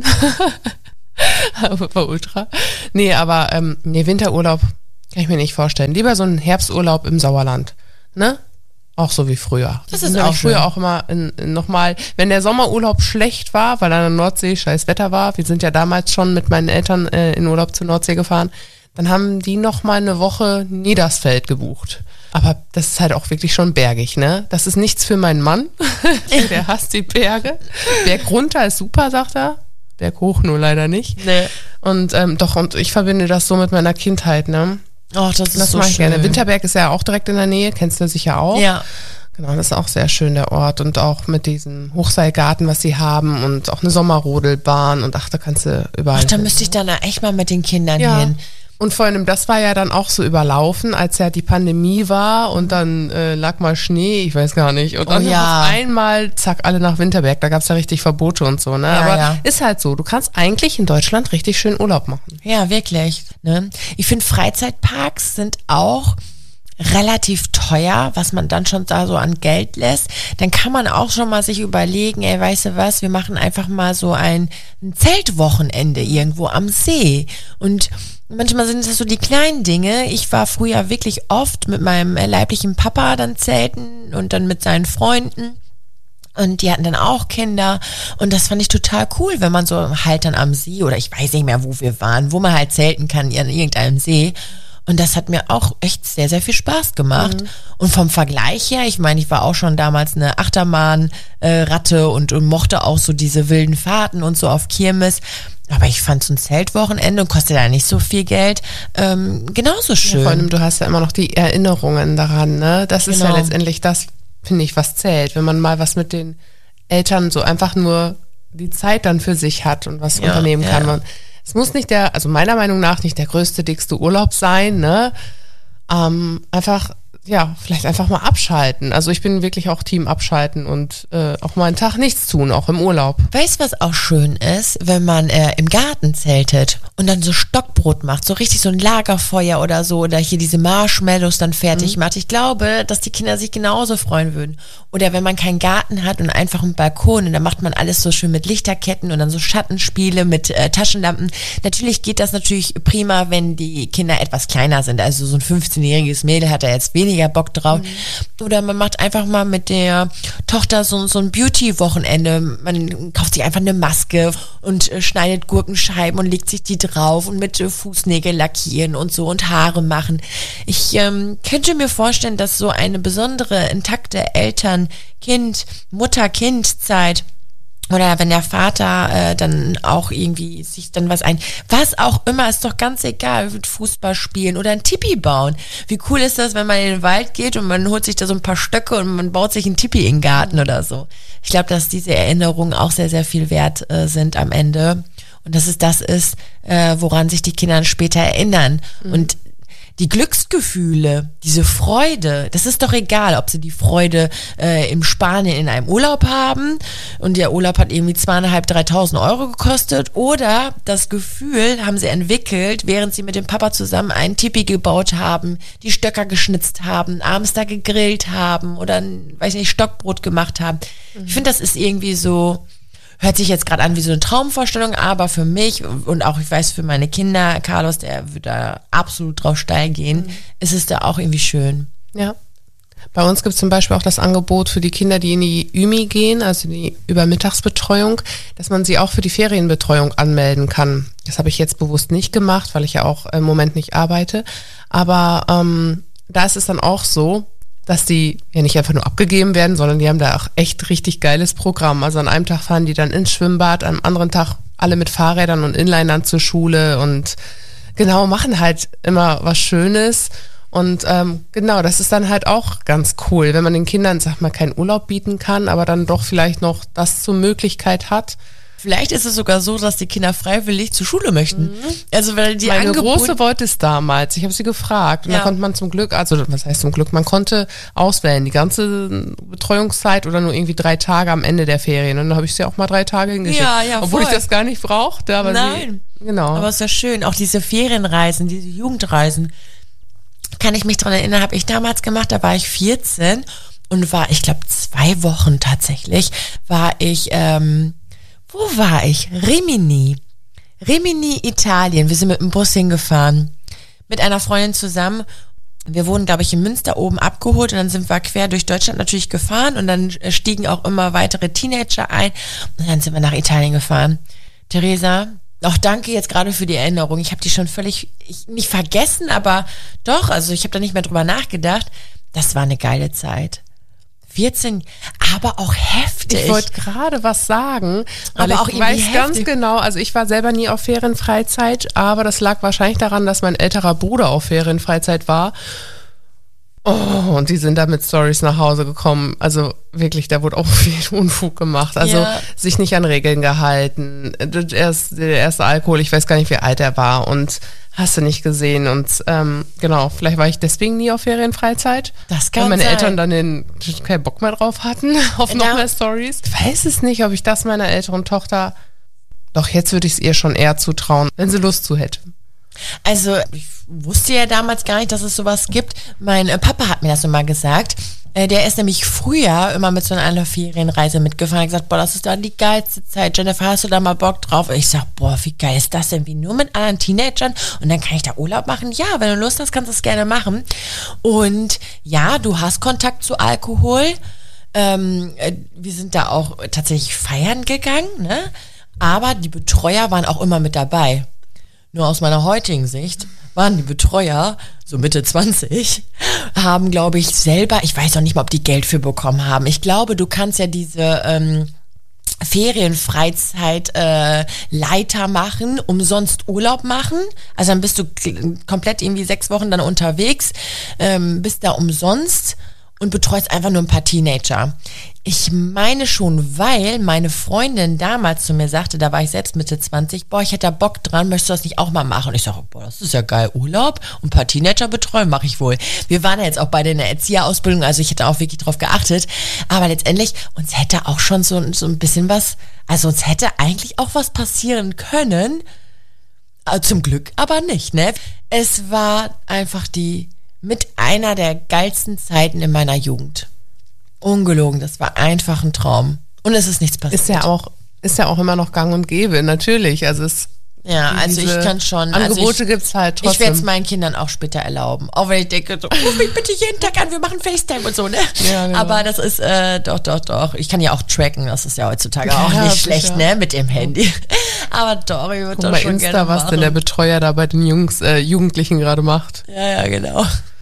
B: Aber ultra. Nee, aber Winterurlaub kann ich mir nicht vorstellen. Lieber so einen Herbsturlaub im Sauerland. Ne? Auch so wie früher.
A: Das ist auch
B: früher
A: schön.
B: auch immer nochmal, wenn der Sommerurlaub schlecht war, weil an der Nordsee scheiß Wetter war, wir sind ja damals schon mit meinen Eltern in Urlaub zur Nordsee gefahren, dann haben die nochmal eine Woche Niedersfeld gebucht. Aber das ist halt auch wirklich schon bergig, ne? Das ist nichts für meinen Mann. Der hasst die Berge. Berg runter ist super, sagt er. Berg hoch nur leider nicht.
A: Nee.
B: Und und ich verbinde das so mit meiner Kindheit, ne?
A: Ach, das ist
B: Das
A: so
B: mache ich
A: schön.
B: gerne. Winterberg ist ja auch direkt in der Nähe, kennst du sicher auch.
A: Ja.
B: Genau, das ist auch sehr schön, der Ort. Und auch mit diesem Hochseilgarten, was sie haben und auch eine Sommerrodelbahn und da kannst du überall.
A: Ach, da
B: hin.
A: müsste ich dann echt mal mit den Kindern
B: Ja.
A: hin.
B: Und vor allem, das war ja dann auch so überlaufen, als ja die Pandemie war und dann lag mal Schnee, ich weiß gar nicht. Und dann
A: ja.
B: auf einmal, zack, alle nach Winterberg. Da gab's ja richtig Verbote und so, ne?
A: Ja,
B: Aber
A: ja.
B: ist halt so, du kannst eigentlich in Deutschland richtig schön Urlaub machen.
A: Ja, wirklich. Ne? Ich finde, Freizeitparks sind auch relativ teuer, was man dann schon da so an Geld lässt. Dann kann man auch schon mal sich überlegen, ey, weißt du was, wir machen einfach mal so ein Zeltwochenende irgendwo am See. Und manchmal sind es so die kleinen Dinge. Ich war früher wirklich oft mit meinem leiblichen Papa dann zelten und dann mit seinen Freunden. Und die hatten dann auch Kinder und das fand ich total cool, wenn man so halt dann am See oder ich weiß nicht mehr, wo wir waren, wo man halt zelten kann an irgendeinem See. Und das hat mir auch echt sehr, sehr viel Spaß gemacht. Und vom Vergleich her, ich meine, ich war auch schon damals eine Achterbahn-Ratte und mochte auch so diese wilden Fahrten und so auf Kirmes. Aber ich fand so ein Zeltwochenende und kostet ja nicht so viel Geld, genauso schön.
B: Ja, vor allem, du hast ja immer noch die Erinnerungen daran, ne? Das ist ja
A: Genau.
B: letztendlich das, finde ich, was zählt. Wenn man mal was mit den Eltern so einfach nur die Zeit dann für sich hat und was
A: Ja,
B: unternehmen kann.
A: ja.
B: Es muss nicht also meiner Meinung nach nicht der größte, dickste Urlaub sein, ne? Einfach, ja, vielleicht einfach mal abschalten. Also ich bin wirklich auch Team abschalten und auch mal einen Tag nichts tun, auch im Urlaub.
A: Weißt du, was auch schön ist, wenn man im Garten zeltet und dann so Stockbrot macht, so richtig so ein Lagerfeuer oder so oder hier diese Marshmallows dann fertig macht. Ich glaube, dass die Kinder sich genauso freuen würden. Oder wenn man keinen Garten hat und einfach einen Balkon und dann macht man alles so schön mit Lichterketten und dann so Schattenspiele mit Taschenlampen. Natürlich geht das natürlich prima, wenn die Kinder etwas kleiner sind. Also so ein 15-jähriges Mädel hat da jetzt weniger Bock drauf. Oder man macht einfach mal mit der Tochter so ein Beauty-Wochenende. Man kauft sich einfach eine Maske und schneidet Gurkenscheiben und legt sich die drauf und mit Fußnägel lackieren und so und Haare machen. Ich könnte mir vorstellen, dass so eine besondere, intakte Mutter-Kind-Zeit oder wenn der Vater dann auch irgendwie sich dann was auch immer, ist doch ganz egal, mit Fußball spielen oder ein Tipi bauen. Wie cool ist das, wenn man in den Wald geht und man holt sich da so ein paar Stöcke und man baut sich ein Tipi in den Garten oder so. Ich glaube, dass diese Erinnerungen auch sehr, sehr viel wert sind am Ende und dass es das ist, woran sich die Kinder später erinnern. Und die Glücksgefühle, diese Freude, das ist doch egal, ob sie die Freude in Spanien in einem Urlaub haben und der Urlaub hat irgendwie 2.500, 3.000 Euro gekostet oder das Gefühl haben sie entwickelt, während sie mit dem Papa zusammen einen Tipi gebaut haben, die Stöcker geschnitzt haben, abends da gegrillt haben oder weiß nicht, Stockbrot gemacht haben. Ich finde, das ist irgendwie so, hört sich jetzt gerade an wie so eine Traumvorstellung, aber für mich und auch, ich weiß, für meine Kinder, Carlos, der wird da absolut drauf steil gehen, ist es da auch irgendwie schön.
B: Ja. Bei uns gibt es zum Beispiel auch das Angebot für die Kinder, die in die ÜMI gehen, also die Übermittagsbetreuung, dass man sie auch für die Ferienbetreuung anmelden kann. Das habe ich jetzt bewusst nicht gemacht, weil ich ja auch im Moment nicht arbeite. Aber da ist es dann auch so, dass die ja nicht einfach nur abgegeben werden, sondern die haben da auch echt richtig geiles Programm. Also an einem Tag fahren die dann ins Schwimmbad, am anderen Tag alle mit Fahrrädern und Inlinern zur Schule und genau, machen halt immer was Schönes. Und genau, das ist dann halt auch ganz cool, wenn man den Kindern, sag mal, keinen Urlaub bieten kann, aber dann doch vielleicht noch das zur Möglichkeit hat.
A: Vielleicht ist es sogar so, dass die Kinder freiwillig zur Schule möchten. Also weil die
B: Meine Große wollte es damals. Ich habe sie gefragt. Und da konnte man zum Glück, also was heißt zum Glück, man konnte auswählen, die ganze Betreuungszeit oder nur irgendwie 3 Tage am Ende der Ferien. Und dann habe ich sie auch mal 3 Tage hingeschickt.
A: Ja,
B: obwohl ich das gar nicht brauchte. Aber
A: nein.
B: Genau.
A: Aber es ist ja schön. Auch diese Ferienreisen, diese Jugendreisen, kann ich mich dran erinnern, habe ich damals gemacht, da war ich 14 und war, ich glaube 2 Wochen tatsächlich, war ich, wo war ich? Rimini, Italien. Wir sind mit dem Bus hingefahren, mit einer Freundin zusammen. Wir wurden, glaube ich, in Münster oben abgeholt und dann sind wir quer durch Deutschland natürlich gefahren und dann stiegen auch immer weitere Teenager ein und dann sind wir nach Italien gefahren. Theresa, auch danke jetzt gerade für die Erinnerung. Ich habe die schon völlig, nicht vergessen, aber doch, also ich habe da nicht mehr drüber nachgedacht. Das war eine geile Zeit. 14, aber auch heftig.
B: Ich wollte gerade was sagen, weil
A: aber auch
B: ich weiß
A: heftig.
B: ganz genau, also ich war selber nie auf Ferienfreizeit, aber das lag wahrscheinlich daran, dass mein älterer Bruder auf Ferienfreizeit war. Oh, und die sind da mit Storys nach Hause gekommen. Also wirklich, da wurde auch viel Unfug gemacht. Also sich nicht an Regeln gehalten. Der erste Alkohol, ich weiß gar nicht, wie alt er war und hast du nicht gesehen. Und genau, vielleicht war ich deswegen nie auf Ferienfreizeit.
A: Das kann
B: weil meine
A: sein.
B: Eltern dann keinen Bock mehr drauf hatten auf noch mehr Stories. Ich weiß es nicht, ob ich das meiner älteren Tochter, doch jetzt würde ich es ihr schon eher zutrauen, wenn sie Lust zu hätte.
A: Also ich wusste ja damals gar nicht, dass es sowas gibt. Mein Papa hat mir das immer gesagt. Der ist nämlich früher immer mit so einer Ferienreise mitgefahren. Er hat gesagt, boah, das ist dann die geilste Zeit. Jennifer, hast du da mal Bock drauf? Und ich sag, boah, wie geil ist das denn? Wie nur mit anderen Teenagern? Und dann kann ich da Urlaub machen? Ja, wenn du Lust hast, kannst du es gerne machen. Und ja, du hast Kontakt zu Alkohol. Wir sind da auch tatsächlich feiern gegangen, ne? Aber die Betreuer waren auch immer mit dabei. Nur aus meiner heutigen Sicht waren die Betreuer, so Mitte 20, haben, glaube ich, selber, ich weiß auch nicht mal, ob die Geld für bekommen haben. Ich glaube, du kannst ja diese Ferienfreizeit Leiter machen, umsonst Urlaub machen. Also dann bist du komplett irgendwie 6 Wochen dann unterwegs, bist da umsonst und betreust einfach nur ein paar Teenager. Ich meine schon, weil meine Freundin damals zu mir sagte, da war ich selbst Mitte 20, boah, ich hätte da Bock dran, möchtest du das nicht auch mal machen? Und ich sage, boah, das ist ja geil, Urlaub und ein paar Teenager betreuen, mache ich wohl. Wir waren ja jetzt auch beide in der Erzieherausbildung, also ich hätte auch wirklich drauf geachtet, aber letztendlich, uns hätte auch schon so ein bisschen was, also uns hätte eigentlich auch was passieren können, zum Glück aber nicht, ne? Es war einfach mit einer der geilsten Zeiten in meiner Jugend. Ungelogen, das war einfach ein Traum. Und es ist nichts passiert.
B: Ist ja auch immer noch gang und gäbe, natürlich. Also
A: also ich kann schon.
B: Angebote gibt's halt trotzdem.
A: Ich werde es meinen Kindern auch später erlauben. Auch wenn ich denke, so, ruf mich bitte jeden Tag an, wir machen FaceTime und so, ne? Ja, genau. Aber das ist, doch. Ich kann ja auch tracken, das ist ja heutzutage auch nicht schlecht, ne? Mit dem Handy. Aber doch, ich würde das schon
B: Insta,
A: gerne machen.
B: was denn der Betreuer da bei den Jugendlichen gerade macht.
A: Ja, genau.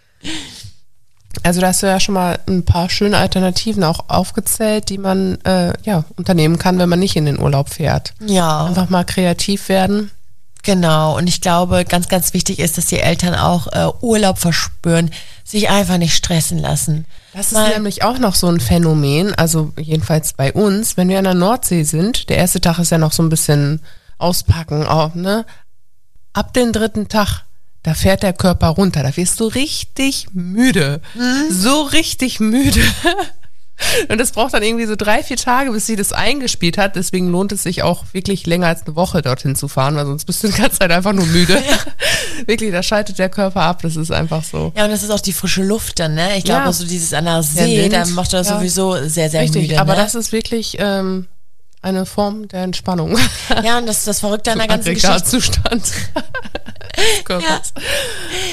B: Also da hast du ja schon mal ein paar schöne Alternativen auch aufgezählt, die man unternehmen kann, wenn man nicht in den Urlaub fährt.
A: Ja.
B: Einfach mal kreativ werden.
A: Genau, und ich glaube, ganz, ganz wichtig ist, dass die Eltern auch Urlaub verspüren, sich einfach nicht stressen lassen.
B: Das ist nämlich auch noch so ein Phänomen, also jedenfalls bei uns, wenn wir an der Nordsee sind, der erste Tag ist ja noch so ein bisschen auspacken, auch, ne? Ab dem 3. Tag, da fährt der Körper runter, da wirst du richtig müde, so richtig müde. Und das braucht dann irgendwie so 3-4 Tage, bis sie das eingespielt hat. Deswegen lohnt es sich auch wirklich länger als eine Woche dorthin zu fahren, weil sonst bist du die ganze Zeit einfach nur müde. Ja. Wirklich, da schaltet der Körper ab, das ist einfach so.
A: Ja, und das ist auch die frische Luft dann, ne? Ich glaube, so dieses an der See, da macht das sowieso sehr, sehr
B: richtig,
A: müde.
B: Aber
A: ne?
B: das ist wirklich eine Form der Entspannung.
A: Ja, und das Verrückte an der ganzen Geschichte.
B: Zustand.
A: Ja.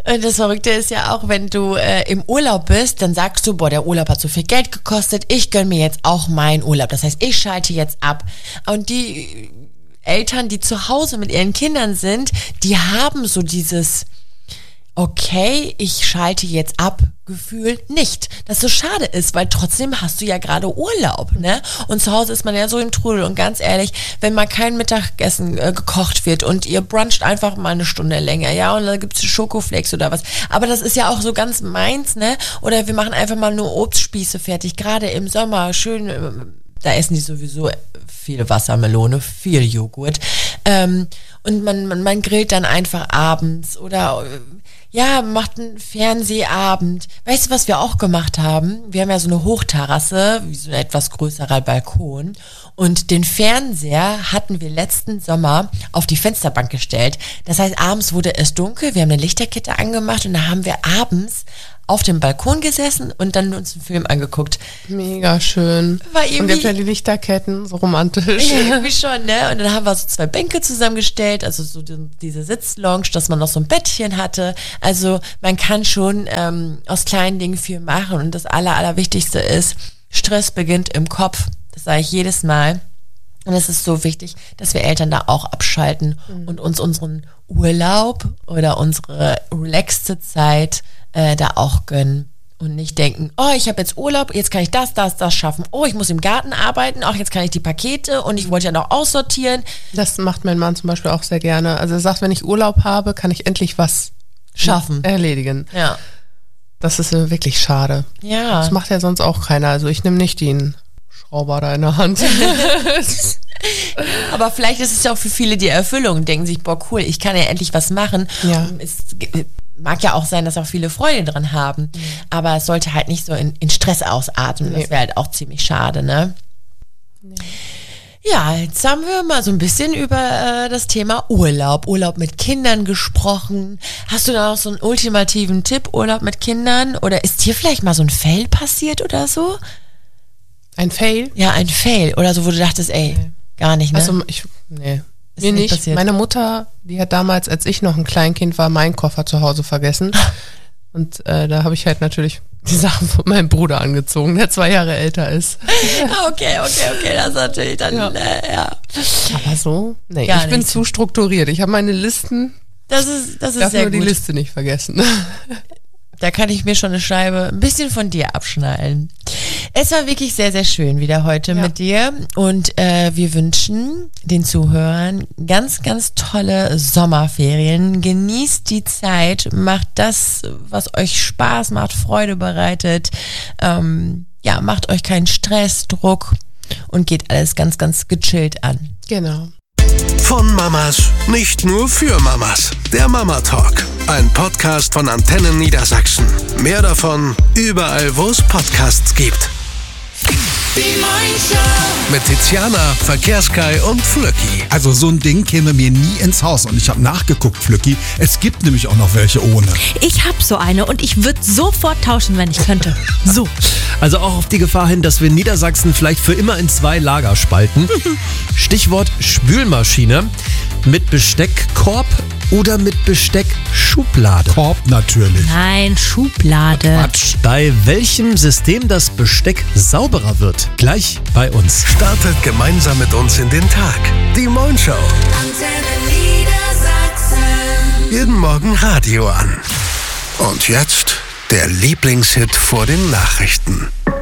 A: Und das Verrückte ist ja auch, wenn du im Urlaub bist, dann sagst du, boah, der Urlaub hat so viel Geld gekostet, ich gönn mir jetzt auch meinen Urlaub. Das heißt, ich schalte jetzt ab. Und die Eltern, die zu Hause mit ihren Kindern sind, die haben so dieses okay, ich schalte jetzt ab Gefühl nicht. Das so schade ist, weil trotzdem hast du ja gerade Urlaub, ne? Und zu Hause ist man ja so im Trudel und ganz ehrlich, wenn mal kein Mittagessen gekocht wird und ihr bruncht einfach mal eine Stunde länger, ja, und dann gibt's Schokoflakes oder was. Aber das ist ja auch so ganz meins, ne? Oder wir machen einfach mal nur Obstspieße fertig, gerade im Sommer, schön, da essen die sowieso viel Wassermelone, viel Joghurt. Und man grillt dann einfach abends oder ja, macht einen Fernsehabend. Weißt du, was wir auch gemacht haben? Wir haben ja so eine Hochterrasse, wie so ein etwas größerer Balkon. Und den Fernseher hatten wir letzten Sommer auf die Fensterbank gestellt. Das heißt, abends wurde es dunkel, wir haben eine Lichterkette angemacht und da haben wir abends auf dem Balkon gesessen und dann uns einen Film angeguckt.
B: Mega schön.
A: War irgendwie,
B: und ihr habt ja die Lichterketten, so romantisch.
A: Ja, irgendwie schon, ne? Und dann haben wir so 2 Bänke zusammengestellt, also so diese Sitzlounge, dass man noch so ein Bettchen hatte. Also man kann schon aus kleinen Dingen viel machen und das Allerwichtigste ist, Stress beginnt im Kopf. Das sage ich jedes Mal. Und es ist so wichtig, dass wir Eltern da auch abschalten und uns unseren Urlaub oder unsere relaxte Zeit da auch gönnen und nicht denken, oh, ich habe jetzt Urlaub, jetzt kann ich das schaffen. Oh, ich muss im Garten arbeiten, auch jetzt kann ich die Pakete und ich wollte ja noch aussortieren.
B: Das macht mein Mann zum Beispiel auch sehr gerne. Also er sagt, wenn ich Urlaub habe, kann ich endlich was
A: schaffen.
B: Erledigen.
A: Ja.
B: Das ist wirklich schade.
A: Ja.
B: Das macht ja sonst auch keiner. Also ich nehme nicht den Schrauber da in der Hand.
A: Aber vielleicht ist es ja auch für viele die Erfüllung, denken sich, boah, cool, ich kann ja endlich was machen.
B: Ja.
A: Es mag ja auch sein, dass auch viele Freude dran haben, aber es sollte halt nicht so in Stress ausatmen. Nee. Das wäre halt auch ziemlich schade, ne? Nee. Ja, jetzt haben wir mal so ein bisschen über das Thema Urlaub mit Kindern gesprochen. Hast du da noch so einen ultimativen Tipp, Urlaub mit Kindern? Oder ist dir vielleicht mal so ein Fail passiert oder so?
B: Ein Fail?
A: Ja, ein Fail. Oder so, wo du dachtest, ey, gar nicht, ne?
B: Also, nee. Mir nicht. Passiert. Meine Mutter, die hat damals, als ich noch ein Kleinkind war, meinen Koffer zu Hause vergessen. Und da habe ich halt natürlich die Sachen von meinem Bruder angezogen, der 2 Jahre älter ist.
A: Okay, das ist natürlich dann, ja.
B: Aber so? Nee,
A: gar
B: ich bin zu strukturiert. Ich habe meine Listen.
A: Das ist
B: darf
A: sehr
B: nur
A: gut.
B: Die Liste nicht vergessen.
A: Da kann ich mir schon eine Scheibe ein bisschen von dir abschneiden. Es war wirklich sehr, sehr schön wieder heute mit dir und wir wünschen den Zuhörern ganz, ganz tolle Sommerferien. Genießt die Zeit, macht das, was euch Spaß macht, Freude bereitet. Macht euch keinen Stress, Druck und geht alles ganz, ganz gechillt an.
B: Genau.
C: Von Mamas, nicht nur für Mamas. Der Mama Talk, ein Podcast von Antennen Niedersachsen. Mehr davon überall, wo es Podcasts gibt.
D: Die Moin-Show.
C: Mit Tiziana, Verkehrskai und Flöcki.
E: Also so ein Ding käme mir nie ins Haus. Und ich habe nachgeguckt, Flöcki. Es gibt nämlich auch noch welche ohne.
D: Ich habe so eine und ich würde sofort tauschen, wenn ich könnte. So.
F: Also auch auf die Gefahr hin, dass wir Niedersachsen vielleicht für immer in 2 Lager spalten. Stichwort Spülmaschine. Mit Besteckkorb oder mit Besteckschublade?
E: Korb natürlich.
D: Nein, Schublade.
F: Quatsch. Bei welchem System das Besteck sauberer wird? Gleich bei uns.
C: Startet gemeinsam mit uns in den Tag. Die Moin-Show.
D: Antenne Niedersachsen.
C: Jeden Morgen Radio an. Und jetzt der Lieblingshit vor den Nachrichten.